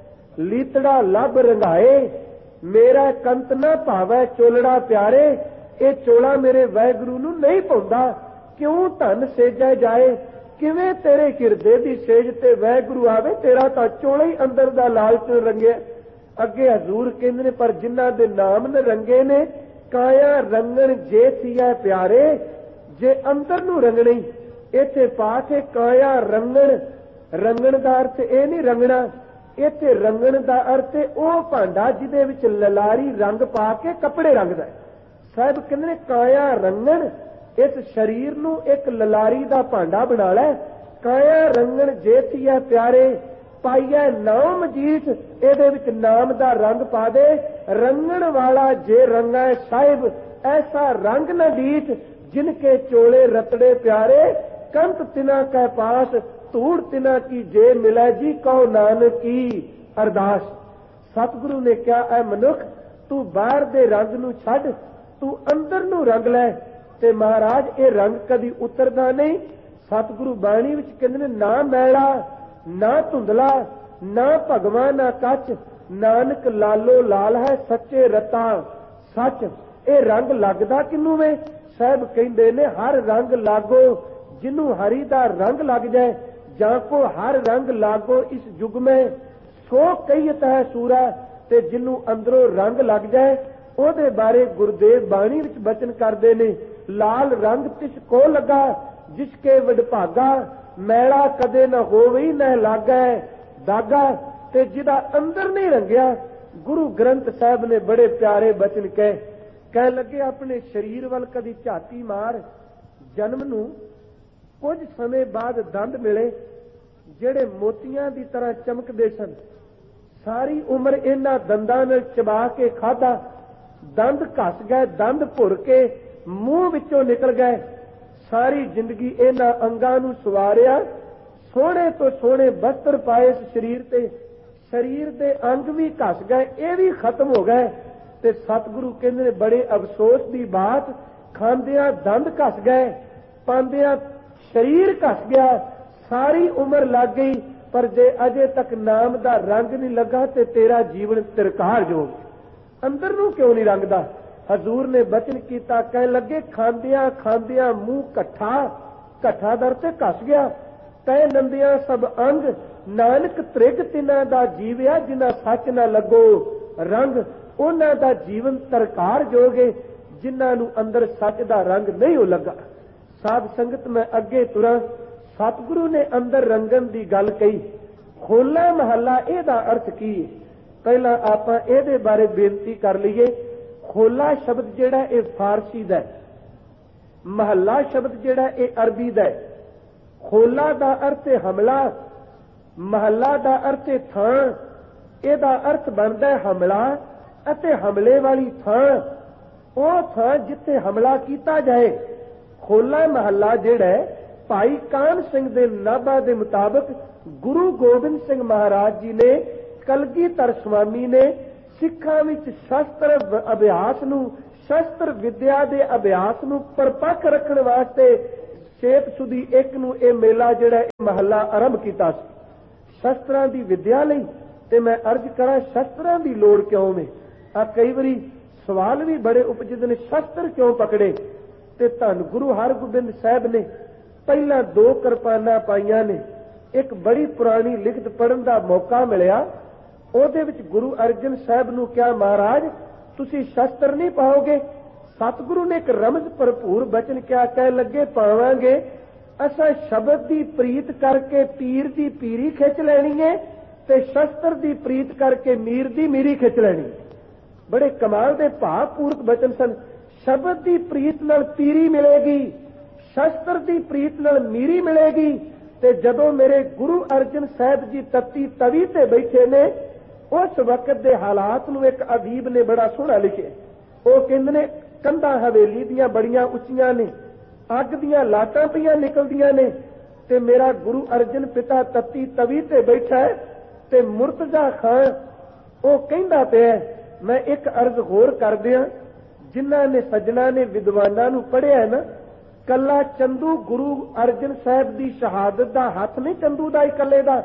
लीतड़ा लब रंगाए, मेरा कंत ना भावै चोलड़ा प्यारे। ये चोला मेरे वाहिगुरू नूं नहीं पाउंदा, क्यों धन सेजा जाए, किवें तेरे हिरदे दी सेज ते वाहिगुरू आवे, तेरा तां चोला ही अंदर दा लालच रंगिया। अगे हजूर कहंदे ने पर जिन्हां दे नाम न रंगे ने, काया रंगण जे थिया प्यारे, जे अंदर नूं रंगणी। इत्थे पाठ है काया रंगण, रंगण दा अर्थ ये नहीं रंगना, इत्थे रंगण दा अर्थ ओह भांडा जिहदे विच ललारी रंग पा के कपड़े रंगदा है। साहिब कहंदे ने काया रंगण, इस शरीर नूं एक ललारी दा भांडा बना लै। काया रंगण जे थिया प्यारे, पाइया नाम मजीठ, इहदे विच नाम दा रंग पा दे। रंगण वाला जे रंगा साहिब, ऐसा रंग न डीठ, जिनके चोले रतड़े प्यारे, कंत तिना कै पास, धूड़ तिना की जे मिलै जी, कहो नानक की अरदास। सतगुरु ने क्या ऐ मनुख, तू बाहर दे रंग नूं छड्ड, तू अंदर नूं रंग लै। ते महाराज ये रंग कदी उतरदा नहीं। सतगुरु बाणी विच कहंदे ने ना मैला ना धुंधला, ना भगवा ना कच, नानक लालो लाल है सच्चे रता सच। ये रंग लगदा किनू वे? साहब कहंदे ने हर रंग लागो जिन्नू हरि दा रंग लग जाए, जां को हर रंग लागो इस युग में, सो कहीत है सूरा। ते जिन्नू अंदरों रंग लग जाए ओदे बारे गुरुदेव बाणी विच बचन करदे ने, लाल रंग तिस को लगा जिसके वडभागा, मैला कदे न होवे न लागै दागा। ते जिदा अंदर नहीं रंगिया, गुरु ग्रंथ साहब ने बड़े प्यारे बचन कहे, कह लगे अपने शरीर वल कदी झाती मार, जन्म नूं कुछ समय बाद दंद मिले ਜਿਹੜੇ ਮੋਤੀਆਂ ਦੀ ਤਰ੍ਹਾਂ ਚਮਕਦੇ ਸਨ। ਸਾਰੀ ਉਮਰ ਇਹਨਾਂ ਦੰਦਾਂ ਨਾਲ ਚਬਾ ਕੇ ਖਾਧਾ, ਦੰਦ ਘਸ ਗਏ, ਦੰਦ ਭੁਰ ਕੇ ਮੂੰਹ ਵਿੱਚੋਂ ਨਿਕਲ ਗਏ। ਸਾਰੀ ਜ਼ਿੰਦਗੀ ਇਹਨਾਂ ਅੰਗਾਂ ਨੂੰ ਸਵਾਰਿਆ, ਸੋਹਣੇ ਤੋਂ ਸੋਹਣੇ ਬਸਤਰ ਪਾਏ ਇਸ ਸਰੀਰ ਤੇ, ਸਰੀਰ ਦੇ ਅੰਗ ਵੀ ਘਸ ਗਏ, ਇਹ ਵੀ ਖਤਮ ਹੋ ਗਏ। ਤੇ ਸਤਿਗੁਰੂ ਕਹਿੰਦੇ ਨੇ ਬੜੇ ਅਫਸੋਸ ਦੀ ਬਾਤ, ਖਾਂਦਿਆਂ ਦੰਦ ਘਸ ਗਏ, ਪਾਉਂਦਿਆਂ ਸਰੀਰ ਘਸ ਗਿਆ, सारी उम्र लग गई, पर जे अजे तक नाम दा रंग नहीं लगा ते तेरा जीवन तिरकार जो अंदर नूं क्यों नहीं रंगदा। हजूर ने बचन कीता, कह लगे खांदियां खांदियां मुंह कट्ठा, कट्ठा दर ते घस गया, तै नंदियां सब अंग, नानक त्रिग तिना दा जीविया, जिन्ना सच ना लगो रंग, उन्हां दा जीवन तिरकार जोगे, जिन्हां नूं अंदर सच दा रंग नहीं हो लगा। साध संगत मैं अगे तुरां। सतगुरु ने अंदर रंगन की गल कही, खोला महला एदा अर्थ की है? पहला आपां एदे बारे बेनती कर लीए। खोला शब्द जिहड़ा ये फारसी दा है, महला शब्द जिहड़ा ये अरबी दा है। खोला दा अर्थ है हमला, महला दा अर्थ है थां। एदा अर्थ बनदा है हमला अते हमले वाली थां, ओ थां जिथे हमला कीता जाए। खोला महला जिहड़ा है ਭਾਈ ਕਾਨ ਸਿੰਘ ਦੇ ਨਾਭਾ ਦੇ ਮੁਤਾਬਕ ਗੁਰੂ ਗੋਬਿੰਦ ਸਿੰਘ ਮਹਾਰਾਜ ਜੀ ਨੇ, ਕਲਗੀਧਰ ਸਵਾਮੀ ਨੇ ਸਿੱਖਾਂ ਵਿੱਚ ਸ਼ਸਤਰ ਅਭਿਆਸ ਨੂੰ, ਸ਼ਸਤਰ ਵਿਦਿਆ ਦੇ ਅਭਿਆਸ ਨੂੰ ਪਰਪੱਕ ਰੱਖਣ ਵਾਸਤੇ ਚੇਤ ਸੁਦੀ ਇੱਕ ਨੂੰ ਇਹ ਮੇਲਾ ਜਿਹੜਾ ਇਹ ਮਹੱਲਾ ਆਰੰਭ ਕੀਤਾ ਸੀ ਸ਼ਸਤਰਾਂ ਦੀ ਵਿਦਿਆ ਲਈ। ਤੇ ਮੈਂ ਅਰਜ਼ ਕਰਾਂ ਸ਼ਸਤਰਾਂ ਦੀ ਲੋੜ ਕਿਉਂ ਵੇ? ਆ ਕਈ ਵਾਰੀ ਸਵਾਲ ਵੀ ਬੜੇ ਉਪਜਦੇ ਨੇ, ਸ਼ਸਤਰ ਕਿਉਂ ਪਕੜੇ? ਤੇ ਧੰਨ ਗੁਰੂ ਹਰਗੋਬਿੰਦ ਸਾਹਿਬ ਨੇ ਪਹਿਲਾਂ ਦੋ ਕਿਰਪਾਨਾਂ ਪਾਈਆਂ ਨੇ। ਇੱਕ ਬੜੀ ਪੁਰਾਣੀ ਲਿਖਤ ਪੜ੍ਹਨ ਦਾ ਮੌਕਾ ਮਿਲਿਆ, ਉਹਦੇ ਵਿੱਚ ਗੁਰੂ ਅਰਜਨ ਸਾਹਿਬ ਨੂੰ ਕਿਹਾ, ਮਹਾਰਾਜ ਤੁਸੀਂ ਸ਼ਸਤਰ ਨਹੀਂ ਪਾਓਗੇ? ਸਤਿਗੁਰੂ ਨੇ ਇੱਕ ਰਮਜ਼ ਭਰਪੂਰ ਬਚਨ ਕਿਹਾ, ਕਹਿ ਲੱਗੇ ਪਾਵਾਂਗੇ, ਅਸਾਂ ਸ਼ਬਦ ਦੀ ਪ੍ਰੀਤ ਕਰਕੇ ਪੀਰ ਦੀ ਪੀਰੀ ਖਿੱਚ ਲੈਣੀ ਹੈ ਤੇ ਸ਼ਸਤਰ ਦੀ ਪ੍ਰੀਤ ਕਰਕੇ ਮੀਰ ਦੀ ਮੀਰੀ ਖਿੱਚ ਲੈਣੀ। ਬੜੇ ਕਮਾਲ ਦੇ ਭਾਵਪੂਰਕ ਬਚਨ ਸਨ। ਸ਼ਬਦ ਦੀ ਪ੍ਰੀਤ ਨਾਲ ਪੀਰੀ ਮਿਲੇਗੀ, ਸ਼ਸਤਰ ਦੀ ਪ੍ਰੀਤ ਨਾਲ ਮੀਰੀ ਮਿਲੇਗੀ। ਤੇ ਜਦੋਂ ਮੇਰੇ ਗੁਰੂ ਅਰਜਨ ਸਾਹਿਬ ਜੀ ਤੱਤੀ ਤਵੀ ਤੇ ਬੈਠੇ ਨੇ, ਉਸ ਵਕਤ ਦੇ ਹਾਲਾਤ ਨੂੰ ਇੱਕ ਅਦੀਬ ਨੇ ਬੜਾ ਸੋਹਣਾ ਲਿਖਿਆ। ਉਹ ਕਹਿੰਦੇ ਨੇ ਕੰਧਾਂ ਹਵੇਲੀ ਦੀਆਂ ਬੜੀਆਂ ਉੱਚੀਆਂ ਨੇ, ਅੱਗ ਦੀਆਂ ਲਾਟਾਂ ਪਈਆਂ ਨਿਕਲਦੀਆਂ ਨੇ, ਤੇ ਮੇਰਾ ਗੁਰੂ ਅਰਜਨ ਪਿਤਾ ਤੱਤੀ ਤਵੀ ਤੇ ਬੈਠਾ ਹੈ ਤੇ ਮੁਰਤਜ਼ਾ ਖਾਨ ਉਹ ਕਹਿੰਦਾ ਪਿਆ, ਮੈਂ ਇੱਕ ਅਰਜ਼ ਹੋਰ ਕਰ ਦਿਆਂ, ਜਿਨ੍ਹਾਂ ਨੇ ਸੱਜਣਾ ਨੇ ਵਿਦਵਾਨਾਂ ਨੂੰ ਪੜ੍ਹਿਆ ਨਾ, ਕੱਲਾ ਚੰਦੂ ਗੁਰੂ ਅਰਜਨ ਸਾਹਿਬ ਦੀ ਸ਼ਹਾਦਤ ਦਾ ਹੱਥ ਨਹੀਂ ਚੰਦੂ ਦਾ ਇਕੱਲੇ ਦਾ,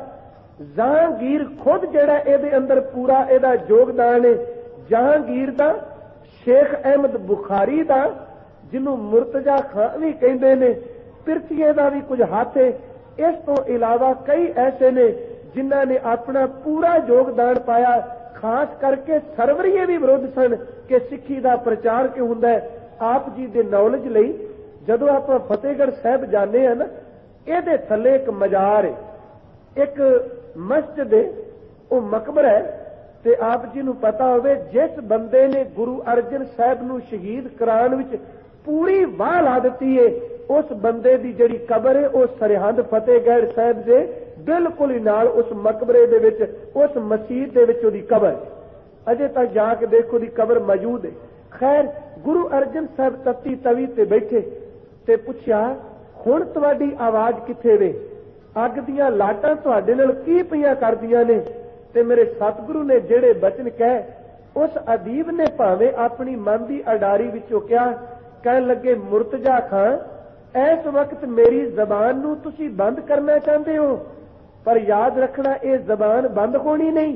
ਜਹਾਂਗੀਰ ਖੁਦ ਜਿਹੜਾ ਇਹਦੇ ਅੰਦਰ ਪੂਰਾ ਇਹਦਾ ਯੋਗਦਾਨ ਹੈ। ਜਹਾਂਗੀਰ ਦਾ, ਸ਼ੇਖ ਅਹਿਮਦ ਬੁਖਾਰੀ ਦਾ, ਜਿਹਨੂੰ ਮੁਰਤਜ਼ਾ ਖਾਨ ਵੀ ਕਹਿੰਦੇ ਨੇ, ਪਿਰਥੀਏ ਦਾ ਵੀ ਕੁਝ ਹੱਥ ਹੈ। ਇਸ ਤੋਂ ਇਲਾਵਾ ਕਈ ਐਸੇ ਨੇ ਜਿਨ੍ਹਾਂ ਨੇ ਆਪਣਾ ਪੂਰਾ ਯੋਗਦਾਨ ਪਾਇਆ। ਖਾਸ ਕਰਕੇ ਸਰਵਰੀਏ ਵੀ ਵਿਰੋਧ ਸਨ ਕਿ ਸਿੱਖੀ ਦਾ ਪ੍ਰਚਾਰ ਕਿਉਂ ਹੁੰਦਾ ਹੈ। ਆਪ ਜੀ ਦੇ ਨੌਲੇਜ ਲਈ ਜਦੋਂ ਆਪਾਂ ਫਤਿਹਗੜ੍ਹ ਸਾਹਿਬ ਜਾਂਦੇ ਹਾਂ ਨਾ, ਇਹਦੇ ਥੱਲੇ ਇੱਕ ਮਜ਼ਾਰ ਹੈ, ਇੱਕ ਮਸਜਿਦ ਹੈ, ਉਹ ਮਕਬਰਾ ਹੈ। ਤੇ ਆਪ ਜੀ ਨੂੰ ਪਤਾ ਹੋਵੇ, ਜਿਸ ਬੰਦੇ ਨੇ ਗੁਰੂ ਅਰਜਨ ਸਾਹਿਬ ਨੂੰ ਸ਼ਹੀਦ ਕਰਾਉਣ ਵਿੱਚ ਪੂਰੀ ਵਾਹ ਲਾ ਦਿੱਤੀ ਹੈ, ਉਸ ਬੰਦੇ ਦੀ ਜਿਹੜੀ ਕਬਰ ਹੈ ਉਹ ਸਰਹੰਦ ਫਤਿਹਗੜ੍ਹ ਸਾਹਿਬ ਦੇ ਬਿਲਕੁਲ ਹੀ ਨਾਲ ਉਸ ਮਕਬਰੇ ਦੇ ਵਿੱਚ, ਉਸ ਮਸਜਿਦ ਦੇ ਵਿੱਚ ਉਹਦੀ ਕਬਰ ਅਜੇ ਤੱਕ ਜਾ ਕੇ ਦੇਖੋ, ਉਹਦੀ ਕਬਰ ਮੌਜੂਦ ਹੈ। ਖੈਰ, ਗੁਰੂ ਅਰਜਨ ਸਾਹਿਬ ਤੱਤੀ ਤਵੀ ਤੇ ਬੈਠੇ ਤੇ ਪੁੱਛਿਆ, ਹੁਣ ਤੁਹਾਡੀ ਆਵਾਜ਼ ਕਿੱਥੇ ਵੇ? ਅੱਗ ਦੀਆਂ ਲਾਟਾਂ ਤੁਹਾਡੇ ਨਾਲ ਕੀ ਪਈਆਂ ਕਰਦੀਆਂ ਨੇ? ਤੇ ਮੇਰੇ ਸਤਿਗੁਰੂ ਨੇ ਜਿਹੜੇ ਬਚਨ ਕਹੇ, ਉਸ ਅਦੀਬ ਨੇ ਭਾਵੇਂ ਆਪਣੀ ਮਨ ਦੀ ਅਡਾਰੀ ਵਿੱਚੋਂ ਕਿਹਾ, ਕਹਿਣ ਲੱਗੇ, ਮੁਰਤਜ਼ਾ ਖਾਨ, ਇਸ ਵਕਤ ਮੇਰੀ ਜ਼ਬਾਨ ਨੂੰ ਤੁਸੀਂ ਬੰਦ ਕਰਨਾ ਚਾਹੁੰਦੇ ਹੋ, ਪਰ ਯਾਦ ਰੱਖਣਾ ਇਹ ਜ਼ਬਾਨ ਬੰਦ ਹੋਣੀ ਨਹੀਂ।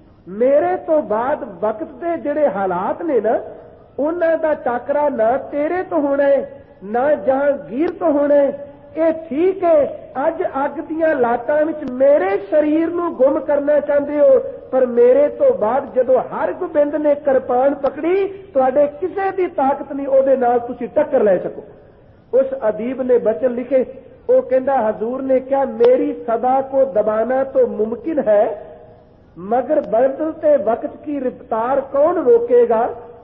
ਮੇਰੇ ਤੋਂ ਬਾਅਦ ਵਕਤ ਦੇ ਜਿਹੜੇ ਹਾਲਾਤ ਨੇ ਨਾ, ਉਹਨਾਂ ਦਾ ਟਾਕਰਾ ਨਾ ਤੇਰੇ ਤੋਂ ਹੋਣਾ ਹੈ ਨਾ ਜਹਾਂਗੀਰ ਤੋਂ ਹੋਣਾ ਹੈ। ਇਹ ਠੀਕ ਹੈ, ਅੱਜ ਅੱਗ ਦੀਆਂ ਲਾਟਾਂ ਵਿੱਚ ਮੇਰੇ ਸਰੀਰ ਨੂੰ ਗੁੰਮ ਕਰਨਾ ਚਾਹੁੰਦੇ ਹੋ, ਪਰ ਮੇਰੇ ਤੋਂ ਬਾਅਦ ਜਦੋਂ ਹਰਗੋਬਿੰਦ ਨੇ ਕਿਰਪਾਨ ਪਕੜੀ, ਤੁਹਾਡੇ ਕਿਸੇ ਦੀ ਤਾਕਤ ਨਹੀਂ ਉਹਦੇ ਨਾਲ ਤੁਸੀਂ ਟੱਕਰ ਲੈ ਸਕੋ। ਉਸ ਅਦੀਬ ਨੇ ਬਚਨ ਲਿਖੇ, ਉਹ ਕਹਿੰਦਾ, ਹਜ਼ੂਰ ਨੇ ਕਿਹਾ, ਮੇਰੀ ਸਦਾ को दबाना तो मुमकिन है, मगर बदलते वक्त की रफ्तार कौन रोकेगा?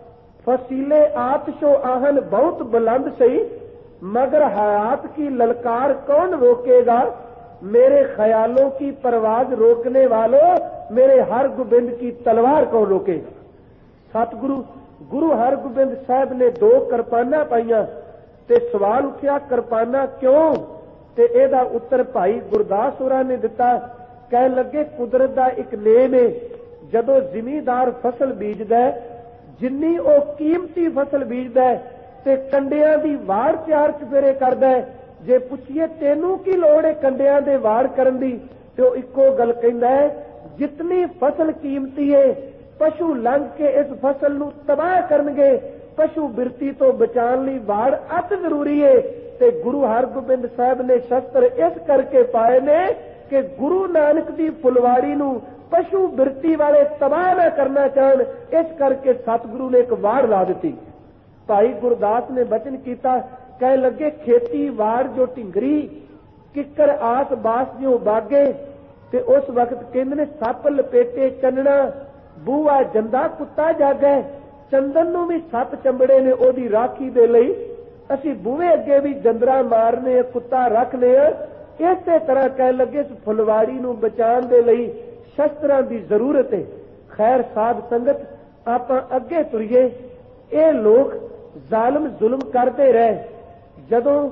फसीले आतिशो आहन बहुत बुलंद सही, मगर हयात की ललकार कौन रोकेगा? मेरे ख्यालों की परवाज रोकने वालों, मेरे हरगोबिंद की तलवार कौन रोकेगा? सतगुरु गुरु हरगोबिंद साहब ने दो किरपाना पाइया ते सवाल उठिया, किरपाना क्यों? ते एदा उत्तर भाई गुरदास होरां ने दिता। कहन लगे, कुदरत दा एक नेम है, जदों जिमीदार फसल बीजदा है, जिन्नी ओ कीमती फसल बीजदा है ते कंडियां दी वाड़ चार चफेरे करदा है। जे पुछिए तेनू की लोड़ है कंडियां दे वाड़ करन दी, ते ओ इक्को गल कहंदा है, जितनी फसल कीमती है, पशु लंघ के इस फसल नू तबाह करनगे, पशु बिरती तो बचाने लई वाड़ अत जरूरी है। ते गुरु हरगोबिंद साहब ने शस्त्र इस करके पाए ने कि गुरु नानक दी फुलवाड़ी नू पशु बिरती वाले तबाह न करना चाहन, इस करके सतगुरु ने एक वाड़ ला दी। भाई गुरदास ने बचन किया, कह लगे, खेती वाड़ जो ढिंगरी, किकर आस बास जो बागे। ते उस वक्त कहंदे ने, सप लपेटे चन्ना, बूआ जंदा कुत्ता जागे। चंदन नू भी सप चंबड़े ने ओदी राखी दे लई, ਅਸੀਂ ਬੂਹੇ ਅੱਗੇ ਵੀ ਜੰਦਰਾ ਮਾਰਨੇ, ਕੁੱਤਾ ਰੱਖਨੇ ਆ। ਇਸੇ ਤਰ੍ਹਾਂ ਕਹਿ ਲੱਗੇ, ਇਸ ਫੁਲਵਾੜੀ ਨੂੰ ਬਚਾਉਣ ਦੇ ਲਈ ਸ਼ਸਤਰਾਂ ਦੀ ਜ਼ਰੂਰਤ ਹੈ। ਖੈਰ ਸਾਧ ਸੰਗਤ, ਆਪਾਂ ਅੱਗੇ ਤੁਰੀਏ। ਇਹ ਲੋਕ ਜ਼ਾਲਮ ਜ਼ੁਲਮ ਕਰਦੇ ਰਹੇ। ਜਦੋਂ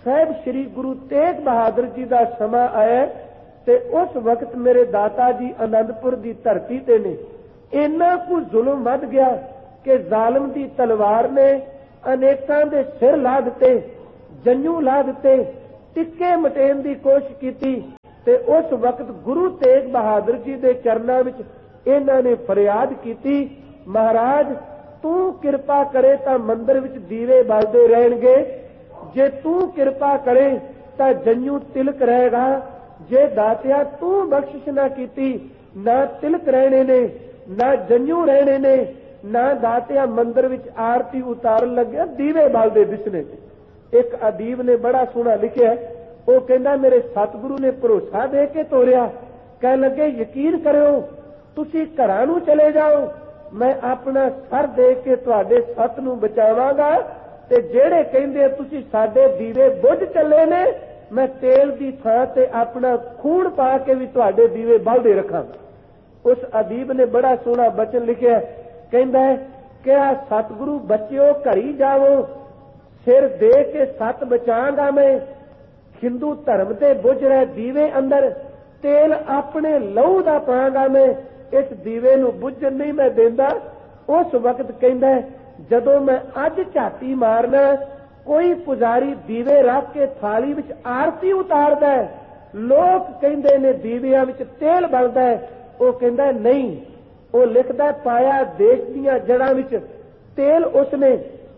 ਸਾਹਿਬ ਸ੍ਰੀ ਗੁਰੂ ਤੇਗ ਬਹਾਦਰ ਜੀ ਦਾ ਸਮਾਂ ਆਇਆ ਤੇ ਉਸ ਵਕਤ ਮੇਰੇ ਦਾਤਾ ਜੀ ਆਨੰਦਪੁਰ ਦੀ ਧਰਤੀ ਤੇ ਨੇ। ਇੰਨਾ ਕੁ ਜ਼ੁਲਮ ਵੱਧ ਗਿਆ ਕਿ ਜ਼ਾਲਮ ਦੀ ਤਲਵਾਰ ਨੇ ਅਨੇਕਾਂ ਦੇ ਸਿਰ ਲਾ ਦਿੱਤੇ, ਜੰਨੂ ਲਾ ਦਿੱਤੇ, ਟਿੱਕੇ ਮਟੇਣ ਦੀ ਕੋਸ਼ਿਸ਼ ਕੀਤੀ। ਤੇ ਉਸ ਵਕਤ ਗੁਰੂ ਤੇਗ ਬਹਾਦਰ ਜੀ ਦੇ ਚਰਨਾਂ ਵਿੱਚ ਇਹਨਾਂ ਨੇ ਫਰਿਆਦ ਕੀਤੀ, ਮਹਾਰਾਜ ਤੂੰ ਕਿਰਪਾ ਕਰੇ ਤਾਂ ਮੰਦਰ ਵਿੱਚ ਦੀਵੇ ਬਲਦੇ ਰਹਿਣਗੇ, ਜੇ ਤੂੰ ਕਿਰਪਾ ਕਰੇ ਤਾਂ ਜੰਨੂ ਤਿਲਕ ਰਹੇਗਾ, ਜੇ ਦਾਤਿਆ ਤੂੰ ਬਖਸ਼ਿਸ਼ ਨਾ ਕੀਤੀ ਨਾ ਤਿਲਕ ਰਹਿਣੇ ਨੇ, ਨਾ ਜੰਨੂ ਰਹਿਣੇ ਨੇ, ਨਾ ਦਾਤਿਆ ਮੰਦਰ ਵਿੱਚ ਆਰਤੀ ਉਤਾਰਨ ਲੱਗਿਆ ਦੀਵੇ ਬਲਦੇ ਦਿਸਣੇ। ਇੱਕ ਅਦੀਬ ਨੇ ਬੜਾ ਸੋਹਣਾ ਲਿਖਿਆ, ਉਹ ਕਹਿੰਦਾ ਮੇਰੇ ਸਤਿਗੁਰੂ ਨੇ ਭਰੋਸਾ ਦੇ ਕੇ ਤੋਰਿਆ, ਕਹਿਣ ਲੱਗੇ ਯਕੀਨ ਕਰਿਓ ਤੁਸੀਂ ਘਰਾਂ ਨੂੰ ਚਲੇ ਜਾਓ, ਮੈਂ ਆਪਣਾ ਸਰ ਦੇ ਕੇ ਤੁਹਾਡੇ ਸੱਤ ਨੂੰ ਬਚਾਵਾਂਗਾ, ਤੇ ਜਿਹੜੇ ਕਹਿੰਦੇ ਤੁਸੀਂ ਸਾਡੇ ਦੀਵੇ ਬੁੱਝ ਚੱਲੇ ਨੇ, ਮੈਂ ਤੇਲ ਦੀ ਥਾਂ ਤੇ ਆਪਣਾ ਖੂਨ ਪਾ ਕੇ ਵੀ ਤੁਹਾਡੇ ਦੀਵੇ ਬਲਦੇ ਰੱਖਾਂਗਾ। ਉਸ ਅਦੀਬ ਨੇ ਬੜਾ ਸੋਹਣਾ ਬਚਨ ਲਿਖਿਆ, ਕਹਿੰਦਾ ਕਿਹਾ ਸਤਿਗੁਰੂ ਬੱਚਿਓ ਘਰੀ ਜਾਵੋ, ਸਿਰ ਦੇ ਕੇ ਸੱਤ ਬਚਾਂਗਾ ਮੈਂ, ਹਿੰਦੂ ਧਰਮ ਤੇ ਬੁੱਝ ਰਹੇ ਦੀਵੇ ਅੰਦਰ ਤੇਲ ਆਪਣੇ ਲਹੂ ਦਾ ਪਾਂਗਾ ਮੈਂ, ਇਸ ਦੀਵੇ ਨੂੰ ਬੁੱਝਣ ਨਹੀਂ ਮੈਂ ਦਿੰਦਾ। ਉਸ ਵਕਤ ਕਹਿੰਦਾ ਜਦੋਂ ਮੈਂ ਅੱਜ ਝਾਤੀ ਮਾਰਨਾ, ਕੋਈ ਪੁਜਾਰੀ ਦੀਵੇ ਰੱਖ ਕੇ ਥਾਲੀ ਵਿੱਚ ਆਰਤੀ ਉਤਾਰਦਾ, ਲੋਕ ਕਹਿੰਦੇ ਨੇ ਦੀਵਿਆਂ ਵਿੱਚ ਤੇਲ ਬਲਦਾ, ਉਹ ਕਹਿੰਦਾ ਨਹੀਂ, ਉਹ ਲਿਖਦਾ ਪਾਇਆ ਦੇਸ਼ ਦੀਆਂ ਜੜਾਂ ਵਿੱਚ ਤੇਲ ਉਸਨੇ,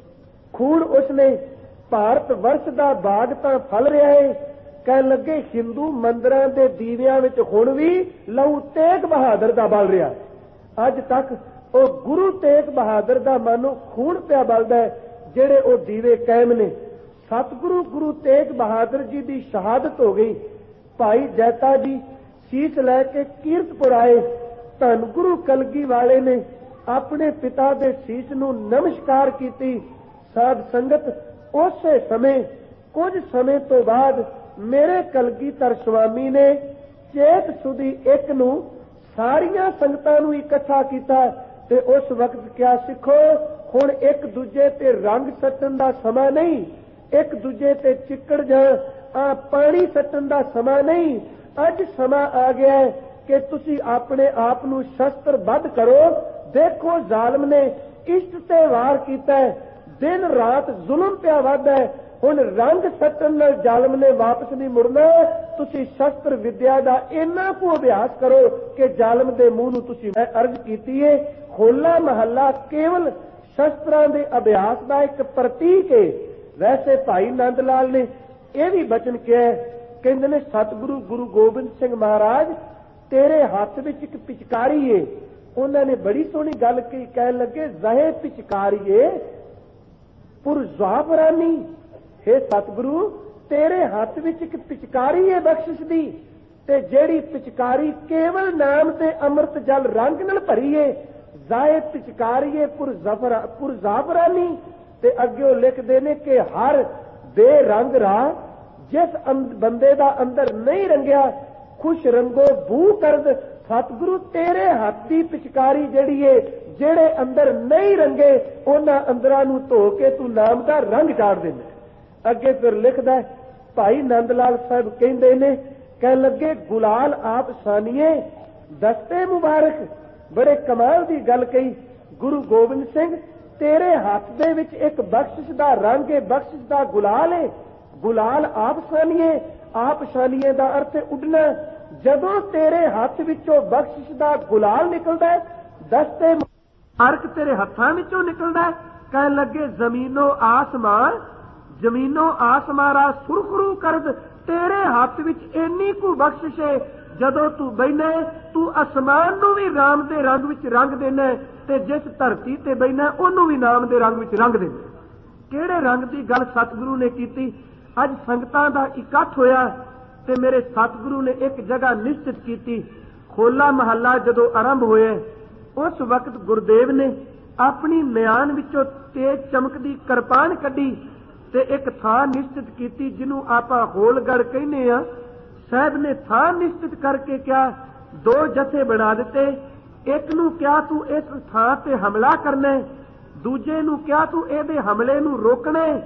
ਖੂਨ ਉਸਨੇ, ਭਾਰਤ ਵਰਸ਼ ਦਾ ਬਾਗ ਤਾਂ ਫਲ ਰਿਹਾ ਹੈ। ਕਹਿਣ ਲੱਗੇ ਹਿੰਦੂ ਮੰਦਰਾਂ ਦੇ ਦੀਵਿਆਂ ਵਿੱਚ ਹੁਣ ਵੀ ਲਹੂ ਤੇਗ ਬਹਾਦਰ ਦਾ ਬਲ ਰਿਹਾ। ਅੱਜ ਤੱਕ ਉਹ ਗੁਰੂ ਤੇਗ ਬਹਾਦਰ ਦਾ ਮਾਨੋ ਖੂਨ ਪਿਆ ਬਲਦਾ, ਜਿਹੜੇ ਉਹ ਦੀਵੇ ਕਾਇਮ ਨੇ। ਸਤਿਗੁਰੂ ਗੁਰੂ ਤੇਗ ਬਹਾਦਰ ਜੀ ਦੀ ਸ਼ਹਾਦਤ ਹੋ ਗਈ। ਭਾਈ ਜੈਤਾ ਜੀ ਸੀਸ ਲੈ ਕੇ ਕੀਰਤਪੁਰ ਆਏ, ਧੰਨ ਗੁਰੂ ਕਲਗੀ ਵਾਲੇ ਨੇ ਆਪਣੇ ਪਿਤਾ ਦੇ ਸੀਸ ਨੂੰ ਨਮਸਕਾਰ ਕੀਤੀ। ਸਾਧ ਸੰਗਤ ਉਸੇ ਸਮੇਂ ਕੁਝ ਸਮੇਂ ਤੋਂ ਬਾਅਦ ਮੇਰੇ ਕਲਗੀਧਰ ਸੁਆਮੀ ਨੇ ਚੇਤ ਸੁਦੀ ਇੱਕ ਨੂੰ ਸਾਰੀਆਂ ਸੰਗਤਾਂ ਨੂੰ ਇਕੱਠਾ ਕੀਤਾ ਤੇ ਉਸ ਵਕਤ ਕਿਹਾ ਸਿੱਖੋ ਹੁਣ ਇੱਕ ਦੂਜੇ ਤੇ ਰੰਗ ਸੱਟਣ ਦਾ ਸਮਾਂ ਨਹੀਂ, ਇੱਕ ਦੂਜੇ ਤੇ ਚਿੱਕੜ ਜਾਂ ਆ ਪਾਣੀ ਸੱਟਣ ਦਾ ਸਮਾਂ ਨਹੀਂ। ਅੱਜ ਸਮਾਂ ਆ ਗਿਆ ਹੈ ਕਿ ਤੁਸੀਂ ਆਪਣੇ ਆਪ ਨੂੰ ਸ਼ਸਤਰ ਬੱਧ ਕਰੋ। ਦੇਖੋ ਜ਼ਾਲਮ ਨੇ ਇਸ਼ਟ ਤੇ ਵਾਰ ਕੀਤਾ, ਦਿਨ ਰਾਤ ਜ਼ੁਲਮ ਪਿਆ ਵੱਧਦਾ ਹੈ, ਹੁਣ ਰੰਗ ਸੱਟਣ ਨਾਲ ਜ਼ਾਲਮ ਨੇ ਵਾਪਸ ਨਹੀਂ ਮੁੜਨਾ। ਤੁਸੀਂ ਸ਼ਸਤਰ ਵਿਦਿਆ ਦਾ ਇੰਨਾ ਕੁ ਅਭਿਆਸ ਕਰੋ ਕਿ ਜ਼ਾਲਮ ਦੇ ਮੂੰਹ ਨੂੰ ਤੁਸੀਂ ਮੈਂ ਅਰਜ਼ ਕੀਤੀ ਹੈ, ਹੋਲਾ ਮਹੱਲਾ ਕੇਵਲ ਸ਼ਸਤਰਾਂ ਦੇ ਅਭਿਆਸ ਦਾ ਇੱਕ ਪ੍ਰਤੀਕ ਹੈ। ਵੈਸੇ ਭਾਈ ਨੰਦ ਲਾਲ ਨੇ ਇਹ ਵੀ ਬਚਨ ਕਿਹਾ, ਕਹਿੰਦੇ ਨੇ ਸਤਿਗੁਰੂ ਗੁਰੂ ਗੋਬਿੰਦ ਸਿੰਘ ਮਹਾਰਾਜ ਤੇਰੇ ਹੱਥ ਵਿੱਚ ਇੱਕ ਪਿਚਕਾਰੀ ਏ। ਉਹਨਾਂ ਨੇ ਬੜੀ ਸੋਹਣੀ ਗੱਲ ਕਹੀ, ਕਹਿਣ ਲੱਗੇ ਜ਼ਹੇ ਪਿਚਕਾਰੀਏ ਪੁਰ ਜ਼ਾਫਰਾਨੀ, हे ਸਤਿਗੁਰੂ ਤੇਰੇ ਹੱਥ ਵਿੱਚ ਇੱਕ ਪਿਚਕਾਰੀ ਹੈ ਬਖਸ਼ਿਸ਼ ਦੀ, ਤੇ ਜਿਹੜੀ ਪਿਚਕਾਰੀ ਕੇਵਲ ਨਾਮ ਤੇ ਅੰਮ੍ਰਿਤ ਜਲ ਰੰਗ ਨਾਲ ਭਰੀ ਹੈ। ਜ਼ਾਏ ਪਿਚਕਾਰੀਏ ਪੁਰ ਜ਼ਫਰਾ ਪੁਰ ਜ਼ਾਫਰਾਨੀ। ਤੇ ਅੱਗੇ ਉਹ ਲਿਖਦੇ ਨੇ ਕਿ ਹਰ ਬੇਰੰਗ ਰਾਹ ਜਿਸ ਬੰਦੇ ਦਾ ਅੰਦਰ ਨਹੀਂ ਰੰਗਿਆ, ਖੁਸ਼ ਰੰਗੋ ਬੂ ਕਰਦ। ਸਤਿਗੁਰੂ ਤੇਰੇ ਹੱਥ ਦੀ ਪਿਚਕਾਰੀ ਜਿਹੜੀ ਏ, ਜਿਹੜੇ ਅੰਦਰ ਨਹੀਂ ਰੰਗੇ ਉਹਨਾਂ ਅੰਦਰਾਂ ਨੂੰ ਧੋ ਕੇ ਤੂੰ ਨਾਮ ਦਾ ਰੰਗ ਚਾੜ ਦਿੰਦਾ। ਅੱਗੇ ਫਿਰ ਲਿਖਦਾ ਭਾਈ ਨੰਦ ਲਾਲ ਸਾਹਿਬ ਕਹਿੰਦੇ ਨੇ, ਕਹਿਣ ਲੱਗੇ ਗੁਲਾਲ ਆਪ ਸਾਨੀਏ ਦਸਤੇ ਮੁਬਾਰਕ। ਬੜੇ ਕਮਾਲ ਦੀ ਗੱਲ ਕਹੀ, ਗੁਰੂ ਗੋਬਿੰਦ ਸਿੰਘ ਤੇਰੇ ਹੱਥ ਦੇ ਵਿੱਚ ਇੱਕ ਬਖਸ਼ਿਸ਼ ਦਾ ਰੰਗ ਹੈ, ਬਖਸ਼ਿਸ਼ ਦਾ ਗੁਲਾਲ ਹੈ। ਗੁਲਾਲ ਆਪ ਸਾਨੀਏ, ਆਪ ਸਾਨੀਏ ਦਾ ਅਰਥ ਹੈ ਉੱਡਣਾ। ਜਦੋਂ ਤੇਰੇ ਹੱਥ ਵਿੱਚੋਂ ਬਖਸ਼ਿਸ਼ ਦਾ ਗੁਲਾਲ ਨਿਕਲਦਾ, ਦਸਤੇ ਮੁਬਾਰਕ ਤੇਰੇ ਹੱਥਾਂ ਵਿੱਚੋਂ ਨਿਕਲਦਾ, ਕਹਿਣ ਲੱਗੇ ਜ਼ਮੀਨੋ ਆਸਮਾਨ ਜ਼ਮੀਨੋ ਆਸਮਾਰਾ ਸੁਰਖਰੂ ਕਰਦ। ਤੇਰੇ ਹੱਥ ਵਿੱਚ ਇੰਨੀ ਕੁ ਬਖਸ਼ਿਸ਼ ਹੈ, ਜਦੋਂ ਤੂੰ ਬੈਠਾ ਤੂੰ ਅਸਮਾਨ ਨੂੰ ਵੀ ਨਾਮ ਦੇ ਰੰਗ ਵਿੱਚ ਰੰਗ ਦੇਣਾ, ਤੇ ਜਿਸ ਧਰਤੀ ਤੇ ਬੈਠਾ ਉਹਨੂੰ ਵੀ ਨਾਮ ਦੇ ਰੰਗ ਵਿੱਚ ਰੰਗ ਦੇਣਾ। ਕਿਹੜੇ ਰੰਗ ਦੀ ਗੱਲ ਸਤਿਗੁਰੂ ਨੇ ਕੀਤੀ। ਅੱਜ ਸੰਗਤਾਂ ਦਾ ਇਕੱਠ ਹੋਇਆ ਤੇ ਮੇਰੇ ਸਤਿਗੁਰੂ ਨੇ ਇੱਕ ਜਗ੍ਹਾ ਨਿਸ਼ਚਿਤ ਕੀਤੀ। ਹੋਲਾ ਮਹੱਲਾ ਜਦੋਂ ਆਰੰਭ ਹੋਇਆ, ਉਸ ਵਕਤ ਗੁਰਦੇਵ ਨੇ ਆਪਣੀ ਮਿਆਨ ਵਿੱਚੋਂ ਤੇਜ ਚਮਕਦੀ ਕਿਰਪਾਨ ਕੱਢੀ ਤੇ ਇੱਕ ਥਾਂ ਨਿਸ਼ਚਿਤ ਕੀਤੀ, ਜਿਹਨੂੰ ਆਪਾਂ ਹੋਲਗੜ ਕਹਿੰਦੇ ਆ। ਸਾਹਿਬ ਨੇ ਥਾਂ ਨਿਸ਼ਚਿਤ ਕਰਕੇ ਕਿਹਾ, ਦੋ ਜਥੇ ਬਣਾ ਦਿੱਤੇ। ਇੱਕ ਨੂੰ ਕਿਹਾ ਤੂੰ ਇਸ ਥਾਂ ਤੇ ਹਮਲਾ ਕਰਨਾ, ਦੂਜੇ ਨੂੰ ਕਿਹਾ ਤੂੰ ਇਹਦੇ ਹਮਲੇ ਨੂੰ ਰੋਕਣਾ।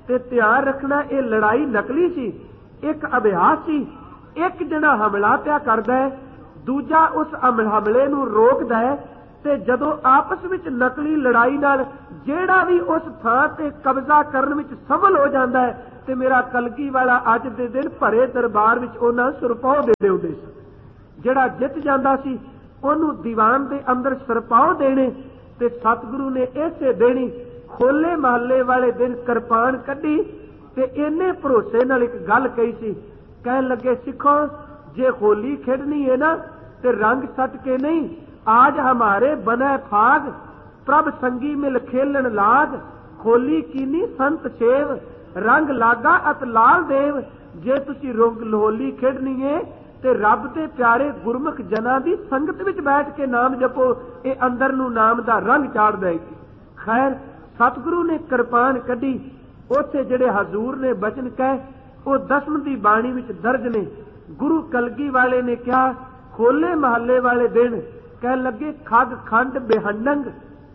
ਤੇ ਧਿਆਨ ਰੱਖਣਾ ਇਹ ਲੜਾਈ ਨਕਲੀ ਸੀ, ਇੱਕ ਅਭਿਆਸ ਸੀ। ਇੱਕ ਜਿਹੜਾ ਹਮਲਾ ਪਿਆ ਕਰਦਾ ਹੈ, ਦੂਜਾ ਉਸ ਹਮਲੇ ਨੂੰ ਰੋਕਦਾ ਹੈ। ਤੇ ਜਦੋਂ ਆਪਸ ਵਿੱਚ ਨਕਲੀ ਲੜਾਈ ਨਾਲ ਜਿਹੜਾ ਵੀ ਉਸ ਥਾਂ ਤੇ ਕਬਜ਼ਾ ਕਰਨ ਵਿੱਚ ਸਫਲ ਹੋ ਜਾਂਦਾ ਹੈ, ਤੇ ਮੇਰਾ ਕਲਗੀ ਵਾਲਾ ਅੱਜ ਦੇ ਦਿਨ ਭਰੇ ਦਰਬਾਰ ਵਿੱਚ ਉਹਨਾਂ ਸੁਰਪਾਉ ਦੇ ਦਿੰਦੇ ਸੀ। ਜਿਹੜਾ ਜਿੱਤ ਜਾਂਦਾ ਸੀ ਉਹਨੂੰ ਦੀਵਾਨ ਦੇ ਅੰਦਰ ਸਰਪਾਉ ਦੇਣੇ। ਤੇ ਸਤਿਗੁਰੂ ਨੇ ਇਸੇ ਦੇਣੀ ਹੋਲੇ ਮਹੱਲੇ ਵਾਲੇ ਦਿਨ ਕਿਰਪਾਨ ਕੱਢੀ ਤੇ ਇੰਨੇ ਭਰੋਸੇ ਨਾਲ ਇੱਕ ਗੱਲ ਕਹੀ ਸੀ। ਕਹਿਣ ਲੱਗੇ, ਸਿੱਖੋ ਜੇ ਹੋਲੀ ਖੇਡਣੀ ਹੈ ਨਾ ਤੇ ਰੰਗ ਸੱਟ ਕੇ ਨਹੀਂ, आज हमारे बने फाग प्रभ संगी मिल खेलन लाग, होली कीनी संत सेव रंग लागा अत लाल देव। जे तुसी होली खेडनी है ते रब दे प्यारे गुरमुख जना दी संगत विच बैठ के नाम जपो, ये अंदर नू नाम दा रंग चाड़ देगी। खैर सतगुरु ने किरपान कढ़ी, उत्थे जिहड़े हजूर ने बचन कहे वो दसम दी बाणी विच दर्ज ने। गुरु कलगी वाले ने कहा होले महल्ले वाले दिन कह लगे, खग खंड बेहंडंग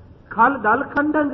खल दल खंडंग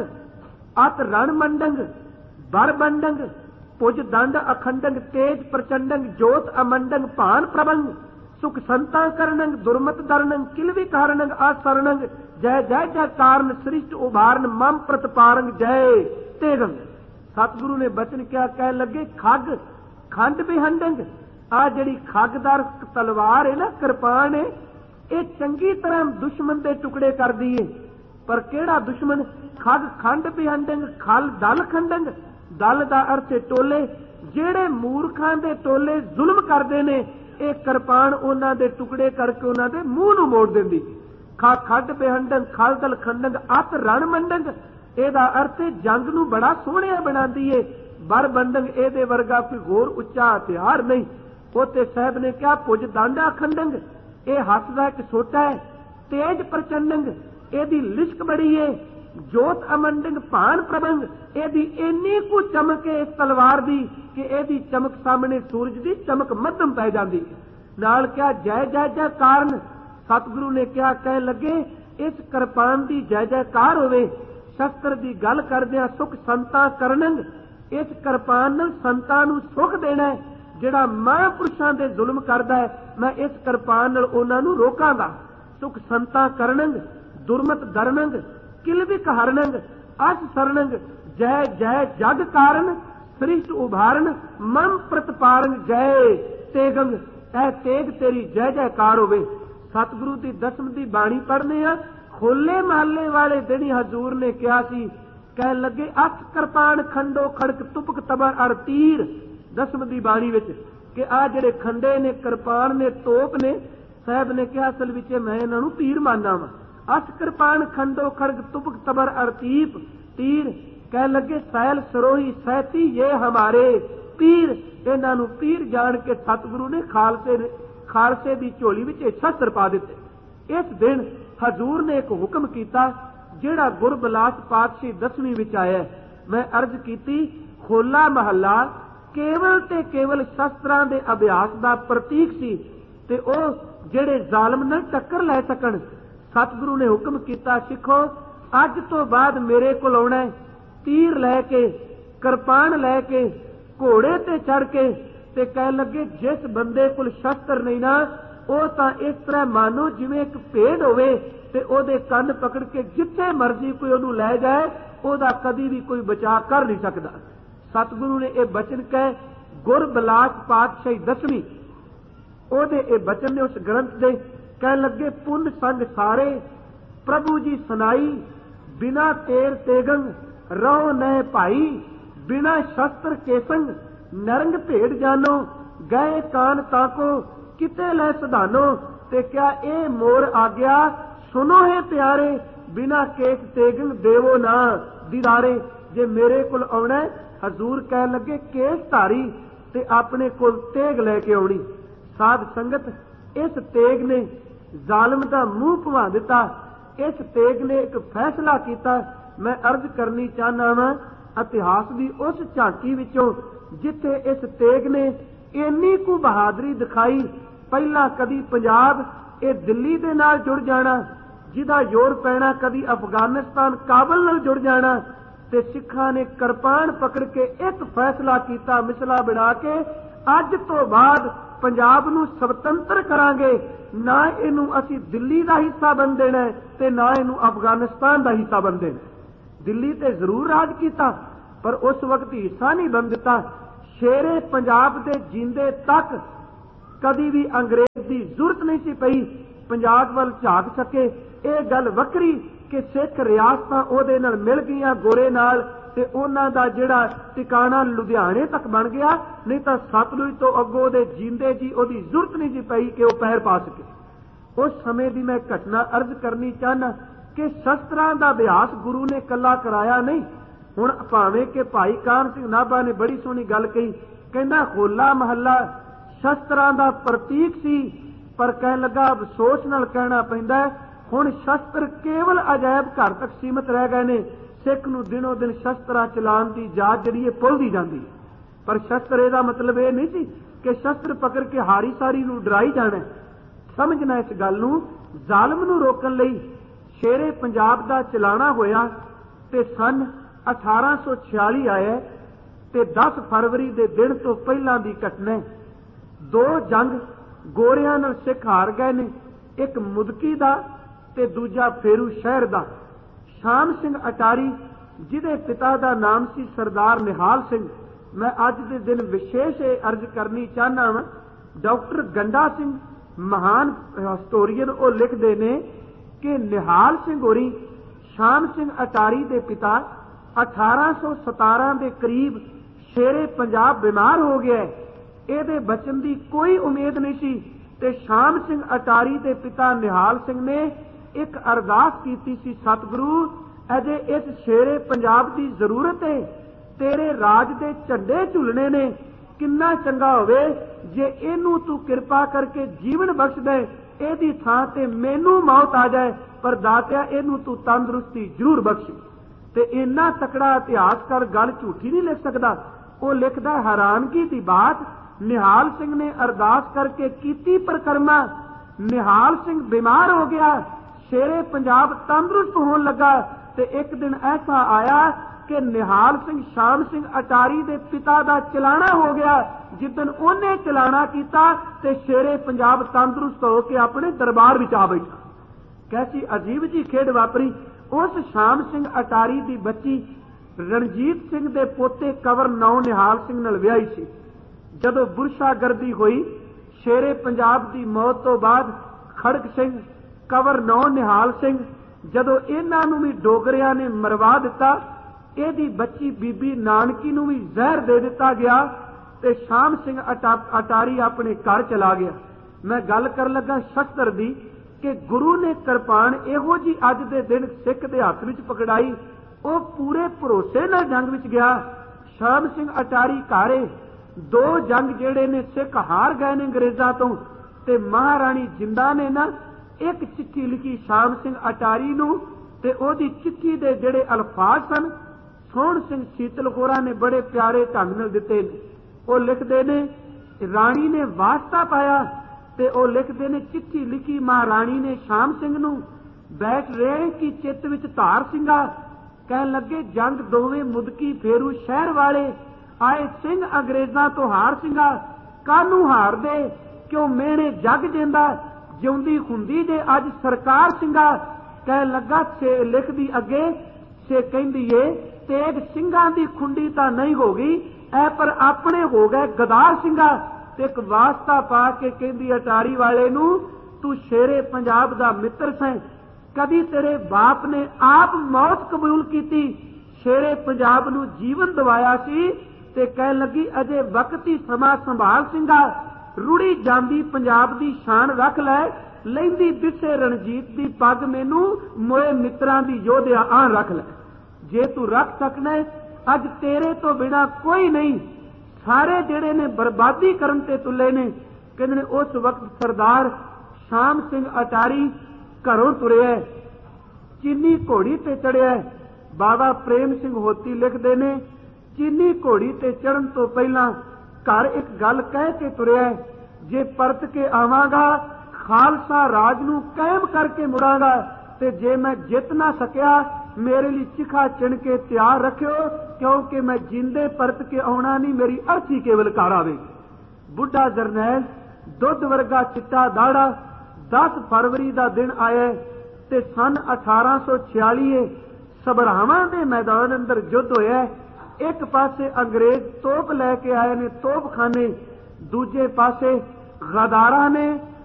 अत रण मंडंग बर बंडंग पुज दंड अखंडंग तेज प्रचंडंग जोत अमंडंग भान प्रबंग सुख संता करनंग दुर्मत दरनंग किलवी कारणंग असरणंग जय जय जय कारण सृष्ट उभारन मम प्रतपारंग जय तेगंग। सतगुरु ने बचन क्या कह लगे, खग खंड बेहंडंग आ जिहड़ी खगदार तलवार है ना, किरपान है, ये चंगी तरह दुश्मन के टुकड़े कर दिए। पर केड़ा दुश्मन? खग खंड बेहंडंग खल दल खंडंग। दल का अर्थ है टोले, जेड़े मूर्खां दे टोले जुल्म करते ने, ये किरपान उन्हां दे टुकड़े करके उन्हां दे मूंह नूं मोड़ देंदी। खग खंड बेहंडंग खल दल खंडंग अत रण मंडंग, ਇਹਦਾ अर्थ है जंग नूं बड़ा सोहणिया बनाती है। बर बंडंग ਇਹਦੇ वर्गा कोई होर उच्चा हथियार नहीं। उत्ते साहब ने कहा पुज दांडा खंडंग, ये हथ का एक सोटा है। तेज प्रचंडंग एदी लिश्क बड़ी है। जोत अमंडंग भान प्रबंग एदी इन्नी कु चमक है इस तलवार दी कि एदी चमक सामने सूरज दी चमक मध्यम पै जाती। नाल क्या जय जय जय कारण। सतगुरु ने क्या कह लगे, इस किरपान दी जय जयकार होवे। शस्त्र दी गल करदियां सुख संता करनंग, इस किरपान नाल संतां नूं सुख देना है। जिहड़ा महापुरुषां दे जुल्म करदा है, मैं इस किरपान नाल उहनां नूं रोकांगा। सुख संता करनंग दुर्मत दरनंग किलविक हरनंग अस सरनंग जय जय जग कारण सृष्ट उभारन मम प्रतपारंग जय तेगंग। ऐ तेग तेरी जय जयकार होवे। सतगुरु दी दसम दी बाणी पढ़ने आ। होले महल्ले वाले दिन ही हजूर ने कहा सी, कह लगे अख किरपान खंडो खड़क तुपक तबर अर तीर। दसम दी बाणी विच कि आ जिहड़े खंडे ने किरपान ने तोप ने, साहब ने कहा असल विच मैं इन्हां नूं तीर मानना वा। अख किरपान खंडो खड़क तुपक तबर अर तीप तीर। कह लगे सैल सरोही सैती ये हमारे पीर। इन्हां नूं पीर जान के सतगुरु ने खालसे खालसे दी झोली विच शस्त्र पा दिते। इस दिन हजूर ने एक हुक्म किया जिहड़ा गुरबिलास पातशाही दसवीं विच आया। मैं अर्ज की होला महला केवल ते केवल शस्त्रां दे अभ्यास दा प्रतीक सी ते ओ जिहड़े जालम नाल टक्कर लै सकण। सतगुरु ने हुक्म किया, सिखो अज तो बाद मेरे कोल आउणा है तीर लैके किरपान लैके घोड़े ते चढ़ के। ते कह लगे जिस बंदे कोल शस्त्र नहीं ना, वो तां इस तरह मानो जिवें एक भेड़ होवे ते ओदे कंन पकड़ के जिथे मर्जी कोई ओनू लै जाए, ओदा कदी भी कोई बचा कर नहीं सकता। सतगुरु ने यह बचन कहे गुरबिलास पातशाही दसवीं ओदे ए बचन ने उस ग्रंथ दे कह लगे, पुन संग सारे प्रभु जी सुनाई बिना तेर तेगंग रहो नए भाई बिना शस्त्र के संग नरंग भेड़ जानो गए कान ताको किते लै सधानो। ते क्या ए मोर आ गया सुनो है प्यारे बिना केस तेगंग देवो ना दीदारे। जे मेरे कोल आउणा हजूर कह लगे केस धारी ते अपने कोल तेग लैके आउणी। साध संगत इस तेग ने जालिम दा मूंह भवा दिता। इस तेग ने एक फैसला किया। मैं अर्ज करनी चाहना वा इतिहास की उस झांकी विचों जिथे इस तेग ने इन्नी कु बहादुरी दिखाई। पहला कदी पंजाब ये दिल्ली दे नाल जुड़ जाना, जिदा जोर पैना कदी अफगानिस्तान काबल नाल जुड़ जाना, ਤੇ ਸਿੱਖਾਂ ਨੇ ਕਿਰਪਾਨ ਪਕੜ ਕੇ ਇੱਕ ਫੈਸਲਾ ਕੀਤਾ ਮਿਸਲਾ ਬਣਾ ਕੇ, ਅੱਜ ਤੋਂ ਬਾਅਦ ਪੰਜਾਬ ਨੂੰ ਸੁਤੰਤਰ ਕਰਾਂਗੇ, ਨਾ ਇਹਨੂੰ ਅਸੀਂ ਦਿੱਲੀ ਦਾ ਹਿੱਸਾ ਬਣ ਦੇਣਾ ਤੇ ਨਾ ਇਹਨੂੰ ਅਫਗਾਨਿਸਤਾਨ ਦਾ ਹਿੱਸਾ ਬਣ ਦੇਣਾ। ਦਿੱਲੀ ਤੇ ਜ਼ਰੂਰ ਰਾਜ ਕੀਤਾ ਪਰ ਉਸ ਵਕਤ ਹਿੱਸਾ ਨਹੀਂ ਬਣ ਦਿੱਤਾ। ਸ਼ੇਰੇ ਪੰਜਾਬ ਦੇ ਜਿੰਦੇ ਤੱਕ ਕਦੀ ਵੀ ਅੰਗਰੇਜ਼ ਦੀ ਜ਼ਰੂਰਤ ਨਹੀਂ ਸੀ ਪਈ ਪੰਜਾਬ ਵੱਲ ਝਾਕ ਸਕੇ। ਇਹ ਗੱਲ ਵੱਖਰੀ ਕਿ ਸਿੱਖ ਰਿਆਸਤਾਂ ਉਹਦੇ ਨਾਲ ਮਿਲ ਗਈਆਂ ਗੋਰੇ ਨਾਲ ਤੇ ਉਹਨਾਂ ਦਾ ਜਿਹੜਾ ਟਿਕਾਣਾ ਲੁਧਿਆਣੇ ਤੱਕ ਬਣ ਗਿਆ, ਨਹੀਂ ਤਾਂ ਸਤਲੁਜ ਤੋਂ ਅੱਗੋਂ ਉਹਦੇ ਜਿੰਦੇ ਜੀ ਉਹਦੀ ਜ਼ਰੂਰਤ ਨਹੀਂ ਸੀ ਪਈ ਕਿ ਉਹ ਪੈਰ ਪਾ ਸਕੇ। ਉਸ ਸਮੇਂ ਦੀ ਮੈਂ ਘਟਨਾ ਅਰਜ਼ ਕਰਨੀ ਚਾਹਨਾ ਕਿ ਸ਼ਸਤਰਾਂ ਦਾ ਅਭਿਆਸ ਗੁਰੂ ਨੇ ਕੱਲਾ ਕਰਾਇਆ ਨਹੀਂ। ਹੁਣ ਭਾਵੇਂ ਕਿ ਭਾਈ ਕਾਹਨ ਸਿੰਘ ਨਾਭਾ ਨੇ ਬੜੀ ਸੋਹਣੀ ਗੱਲ ਕਹੀ, ਕਹਿੰਦਾ ਹੋਲਾ ਮਹੱਲਾ ਸ਼ਸਤਰਾਂ ਦਾ ਪ੍ਰਤੀਕ ਸੀ, ਪਰ ਕਹਿਣ ਲੱਗਾ ਅਫਸੋਸ ਨਾਲ ਕਹਿਣਾ ਪੈਂਦਾ ਹੁਣ ਸ਼ਸਤਰ ਕੇਵਲ ਅਜਾਇਬ ਘਰ ਤੱਕ ਸੀਮਤ ਰਹਿ ਗਏ ਨੇ। ਸਿੱਖ ਨੂੰ ਦਿਨੋਂ ਦਿਨ ਸ਼ਸਤਰਾਂ ਚਲਾਉਣ ਦੀ ਜਾਚ ਜਿਹੜੀ ਹੈ ਭੁੱਲਦੀ ਜਾਂਦੀ ਹੈ। ਪਰ ਸ਼ਸਤਰ ਇਹਦਾ ਮਤਲਬ ਇਹ ਨਹੀਂ ਸੀ ਕਿ ਸ਼ਸਤਰ ਪਕੜ ਕੇ ਹਾਰੀ ਸਾਰੀ ਨੂੰ ਡਰਾਈ ਜਾਣਾ। ਸਮਝਣਾ ਇਸ ਗੱਲ ਨੂੰ। ਜ਼ਾਲਮ ਨੂੰ ਰੋਕਣ ਲਈ ਸ਼ੇਰੇ ਪੰਜਾਬ ਦਾ ਚਲਾਣਾ ਹੋਇਆ ਤੇ ਸਨ ਅਠਾਰਾਂ ਸੌ ਛਿਆਲੀ ਆਇਆ ਤੇ ਦਸ ਫਰਵਰੀ ਦੇ ਦਿਨ ਤੋਂ ਪਹਿਲਾਂ ਦੀ ਘਟਨਾ। ਦੋ ਜੰਗ ਗੋਰਿਆਂ ਨਾਲ ਸਿੱਖ ਹਾਰ ਗਏ ਨੇ, ਇੱਕ ਮੁਦਕੀ ਦਾ ਤੇ ਦੂਜਾ ਫੇਰੂ ਸ਼ਹਿਰ ਦਾ। ਸ਼ਾਮ ਸਿੰਘ ਅਟਾਰੀ ਜਿਹਦੇ ਪਿਤਾ ਦਾ ਨਾਮ ਸੀ ਸਰਦਾਰ ਨਿਹਾਲ ਸਿੰਘ, ਮੈਂ ਅੱਜ ਦੇ ਦਿਨ ਵਿਸ਼ੇਸ਼ ਇਹ ਅਰਜ਼ ਕਰਨੀ ਚਾਹਨਾ ਵਾਂ। ਡਾਕਟਰ ਗੰਡਾ ਸਿੰਘ ਮਹਾਨ ਹਿਸਟੋਰੀਅਨ ਉਹ ਲਿਖਦੇ ਨੇ ਕਿ ਨਿਹਾਲ ਸਿੰਘ ਹੋਰੀ ਸ਼ਾਮ ਸਿੰਘ ਅਟਾਰੀ ਦੇ ਪਿਤਾ ਅਠਾਰਾਂ ਸੌ ਸਤਾਰਾਂ ਦੇ ਕਰੀਬ ਸ਼ੇਰੇ ਪੰਜਾਬ ਬਿਮਾਰ ਹੋ ਗਿਆ। ਇਹਦੇ ਬਚਨ ਦੀ ਕੋਈ ਉਮੀਦ ਨਹੀਂ ਸੀ ਤੇ ਸ਼ਾਮ ਸਿੰਘ ਅਟਾਰੀ ਦੇ ਪਿਤਾ ਨਿਹਾਲ ਸਿੰਘ ਨੇ ਇੱਕ ਅਰਦਾਸ ਕੀਤੀ ਸੀ, ਸਤਿਗੁਰੂ ਅਜੇ ਇਸ ਸ਼ੇਰੇ ਪੰਜਾਬ ਦੀ ਜ਼ਰੂਰਤ ਹੈ, ਤੇਰੇ ਰਾਜ ਦੇ ਝੰਡੇ ਝੁਲਣੇ ਨੇ, ਕਿੰਨਾ ਚੰਗਾ ਹੋਵੇ ਜੇ ਇਹਨੂੰ ਤੂੰ ਕਿਰਪਾ ਕਰਕੇ ਜੀਵਨ ਬਖਸ਼ ਦੇ, ਇਹਦੀ ਥਾਂ ਤੇ ਮੈਨੂੰ ਮੌਤ ਆ ਜਾਏ, ਪਰ ਦਾਤਿਆ ਇਹਨੂੰ ਤੂੰ ਤੰਦਰੁਸਤੀ ਜ਼ਰੂਰ ਬਖਸ਼ੀ। ਤੇ ਇੰਨਾ ਤਕੜਾ ਇਤਿਹਾਸਕਾਰ ਗੱਲ ਝੂਠੀ ਨਹੀਂ ਲਿਖ ਸਕਦਾ। ਉਹ ਲਿਖਦਾ ਹੈਰਾਨਗੀ ਦੀ ਬਾਤ, ਨਿਹਾਲ ਸਿੰਘ ਨੇ ਅਰਦਾਸ ਕਰਕੇ ਕੀਤੀ ਪਰਿਕਰਮਾ, ਨਿਹਾਲ ਸਿੰਘ ਬਿਮਾਰ ਹੋ ਗਿਆ, ਸ਼ੇਰੇ ਪੰਜਾਬ ਤੰਦਰੁਸਤ ਹੋਣ ਲੱਗਾ ਤੇ ਇੱਕ ਦਿਨ ਐਸਾ ਆਇਆ ਕਿ ਨਿਹਾਲ ਸਿੰਘ ਸ਼ਾਮ ਸਿੰਘ ਅਟਾਰੀ ਦੇ ਪਿਤਾ ਦਾ ਚਲਾਣਾ ਹੋ ਗਿਆ। ਜਿੱਦਣ ਉਹਨੇ ਚਲਾਣਾ ਕੀਤਾ ਤੇ ਸ਼ੇਰੇ ਪੰਜਾਬ ਤੰਦਰੁਸਤ ਹੋ ਕੇ ਆਪਣੇ ਦਰਬਾਰ ਵਿੱਚ ਆ ਬੈਠਾ। ਕੈਸੀ ਅਜੀਬ ਜੀ ਖੇਡ ਵਾਪਰੀ। ਉਸ ਸ਼ਾਮ ਸਿੰਘ ਅਟਾਰੀ ਦੀ ਬੱਚੀ ਰਣਜੀਤ ਸਿੰਘ ਦੇ ਪੋਤੇ ਕਵਰ ਨੌ ਨਿਹਾਲ ਸਿੰਘ ਨਾਲ ਵਿਆਹੀ ਸੀ। ਜਦੋਂ ਬੁਰਸ਼ਾਗਰਦੀ ਹੋਈ ਸ਼ੇਰੇ ਪੰਜਾਬ ਦੀ ਮੌਤ ਤੋਂ ਬਾਅਦ ਖੜਕ ਸਿੰਘ ਕਵਰ ਨੌ ਨਿਹਾਲ ਸਿੰਘ, ਜਦੋਂ ਇਹਨਾਂ ਨੂੰ ਵੀ ਡੋਗਰਿਆਂ ਨੇ ਮਰਵਾ ਦਿੱਤਾ, ਇਹਦੀ ਬੱਚੀ ਬੀਬੀ ਨਾਨਕੀ ਨੂੰ ਵੀ ਜ਼ਹਿਰ ਦੇ ਦਿੱਤਾ ਗਿਆ ਤੇ ਸ਼ਾਮ ਸਿੰਘ ਅਟਾਰੀ ਆਪਣੇ ਘਰ ਚਲਾ ਗਿਆ। ਮੈਂ ਗੱਲ ਕਰਨ ਲੱਗਾ ਸ਼ਸਤਰ ਦੀ ਕਿ ਗੁਰੂ ਨੇ ਕਿਰਪਾਨ ਇਹੋ ਜੀ ਅੱਜ ਦੇ ਦਿਨ ਸਿੱਖ ਦੇ ਹੱਥ ਵਿੱਚ ਪਕੜਾਈ। ਉਹ ਪੂਰੇ ਭਰੋਸੇ ਨਾਲ ਜੰਗ ਵਿੱਚ ਗਿਆ। ਸ਼ਾਮ ਸਿੰਘ ਅਟਾਰੀ ਘਾਰੇ ਦੋ ਜੰਗ ਜਿਹੜੇ ਨੇ ਸਿੱਖ ਹਾਰ ਗਏ ਨੇ ਅੰਗਰੇਜ਼ਾਂ ਤੋਂ, ਤੇ ਮਹਾਰਾਣੀ ਜਿੰਦਾ ਨੇ ਨਾ ਇੱਕ ਚਿੱਠੀ ਲਿਖੀ ਸ਼ਾਮ ਸਿੰਘ ਅਟਾਰੀ ਨੂੰ, ਤੇ ਉਹਦੀ ਚਿੱਠੀ ਦੇ ਜਿਹੜੇ ਅਲਫਾਜ਼ ਸਨ ਸੋਹਣ ਸਿੰਘ ਸੀਤਲ ਹੋਰਾਂ ਨੇ ਬੜੇ ਪਿਆਰੇ ਢੰਗ ਨਾਲ ਦਿੱਤੇ ਨੇ। ਉਹ ਲਿਖਦੇ ਨੇ ਰਾਣੀ ਨੇ ਵਾਸਤਾ ਪਾਇਆ ਤੇ ਉਹ ਲਿਖਦੇ ਨੇ ਚਿੱਠੀ ਲਿਖੀ ਮਹਾਰਾਣੀ ਨੇ ਸ਼ਾਮ ਸਿੰਘ ਨੂੰ, ਬੈਠ ਰਹੇ ਕਿ ਚਿੱਤ ਵਿੱਚ ਧਾਰ ਸਿੰਘਾ, ਕਹਿਣ ਲੱਗੇ ਜੰਗ ਦੋਵੇਂ ਮੁਦਕੀ ਫੇਰੂ ਸ਼ਹਿਰ ਵਾਲੇ, ਆਏ ਸਿੰਘ ਅੰਗਰੇਜ਼ਾਂ ਤੋਂ ਹਾਰ ਸਿੰਘਾ, ਕਾਹਨੂੰ ਹਾਰਦੇ ਕਿਉਂ ਮਿਹਣੇ ਜੱਗ ਜਿੰਦਾ, ਜਿਉਂਦੀ ਹੁੰਦੀ ਜੇ ਅੱਜ ਸਰਕਾਰ ਸਿੰਘਾ। ਕਹਿਣ ਲੱਗਾ ਛੇ ਲਿਖਦੀ ਅੱਗੇ ਛੇ ਕਹਿੰਦੀ ਏ ਤੇਗ ਸਿੰਘਾਂ ਦੀ ਖੁੰਡੀ ਤਾਂ ਨਹੀਂ ਹੋ ਗਈ ਐ ਪਰ ਆਪਣੇ ਹੋ ਗਏ ਗਦਾਰ ਸਿੰਘਾ। ਤੇ ਇੱਕ ਵਾਸਤਾ ਪਾ ਕੇ ਕਹਿੰਦੀ ਅਟਾਰੀ ਵਾਲੇ ਨੂੰ, ਤੂੰ ਸ਼ੇਰੇ ਪੰਜਾਬ ਦਾ ਮਿੱਤਰ ਸੈਂ, ਕਦੀ ਤੇਰੇ ਬਾਪ ਨੇ ਆਪ ਮੌਤ ਕਬੂਲ ਕੀਤੀ, ਸ਼ੇਰੇ ਪੰਜਾਬ ਨੂੰ ਜੀਵਨ ਦਿਵਾਇਆ ਸੀ। ਤੇ ਕਹਿਣ ਲੱਗੀ ਅਜੇ ਵਕਤ ਹੀ ਸਮਾਂ ਸੰਭਾਲ ਸਿੰਘਾ, ਰੁੜੀ ਜਾਂਦੀ ਪੰਜਾਬ ਦੀ ਸ਼ਾਨ ਰੱਖ ਲੈ, ਲੈਂਦੀ ਬਿਸੇ ਰਣਜੀਤ ਦੀ ਪੱਗ ਮੈਨੂੰ ਮੋਏ ਮਿੱਤਰਾਂ ਦੀ ਯੋਧਿਆ ਆਣ ਰੱਖ ਲੈ। ਜੇ ਤੂੰ ਰੱਖ ਸਕਣਾ ਅੱਜ ਤੇਰੇ ਤੋਂ ਬਿਨਾ ਕੋਈ ਨਹੀਂ, ਸਾਰੇ ਜਿਹੜੇ ਨੇ ਬਰਬਾਦੀ ਕਰਨ ਤੇ ਤੁਲੇ ਨੇ। ਕਹਿੰਦੇ ਨੇ ਉਸ ਵਕਤ ਸਰਦਾਰ ਸ਼ਾਮ ਸਿੰਘ ਅਟਾਰੀ ਘਰੋਂ ਤੁਰਿਆ, ਚੀਨੀ ਘੋੜੀ ਤੇ ਚੜਿਆ। ਬਾਬਾ ਪ੍ਰੇਮ ਸਿੰਘ ਹੋਤੀ ਲਿਖਦੇ ਨੇ ਚੀਨੀ ਘੋੜੀ ਤੇ ਚੜਨ ਤੋਂ ਪਹਿਲਾਂ ਘਰ ਇੱਕ ਗੱਲ ਕਹਿ ਕੇ ਤੁਰਿਆ, ਜੇ ਪਰਤ ਕੇ ਆਵਾਂਗਾ ਖਾਲਸਾ ਰਾਜ ਨੂੰ ਕਾਇਮ ਕਰਕੇ ਮੁੜਾਂਗਾ, ਤੇ ਜੇ ਮੈਂ ਜਿੱਤ ਨਾ ਸਕਿਆ मेरे लिए चिखा चिण के तैयार रखियो, क्योंकि मैं जिंदे परत के आना नहीं, मेरी अर्थी केवल घर आवेगी। बुढ़ा जरनैल दुध वर्गा चिट्टा दाड़ा दस फरवरी का दिन आया ते सन अठारह सौ छियाली सबरावां दे मैदान अंदर युद्ध होया। एक पासे अंग्रेज तोप लैके आए ने तोपखाने, दूजे पासे गदारा ने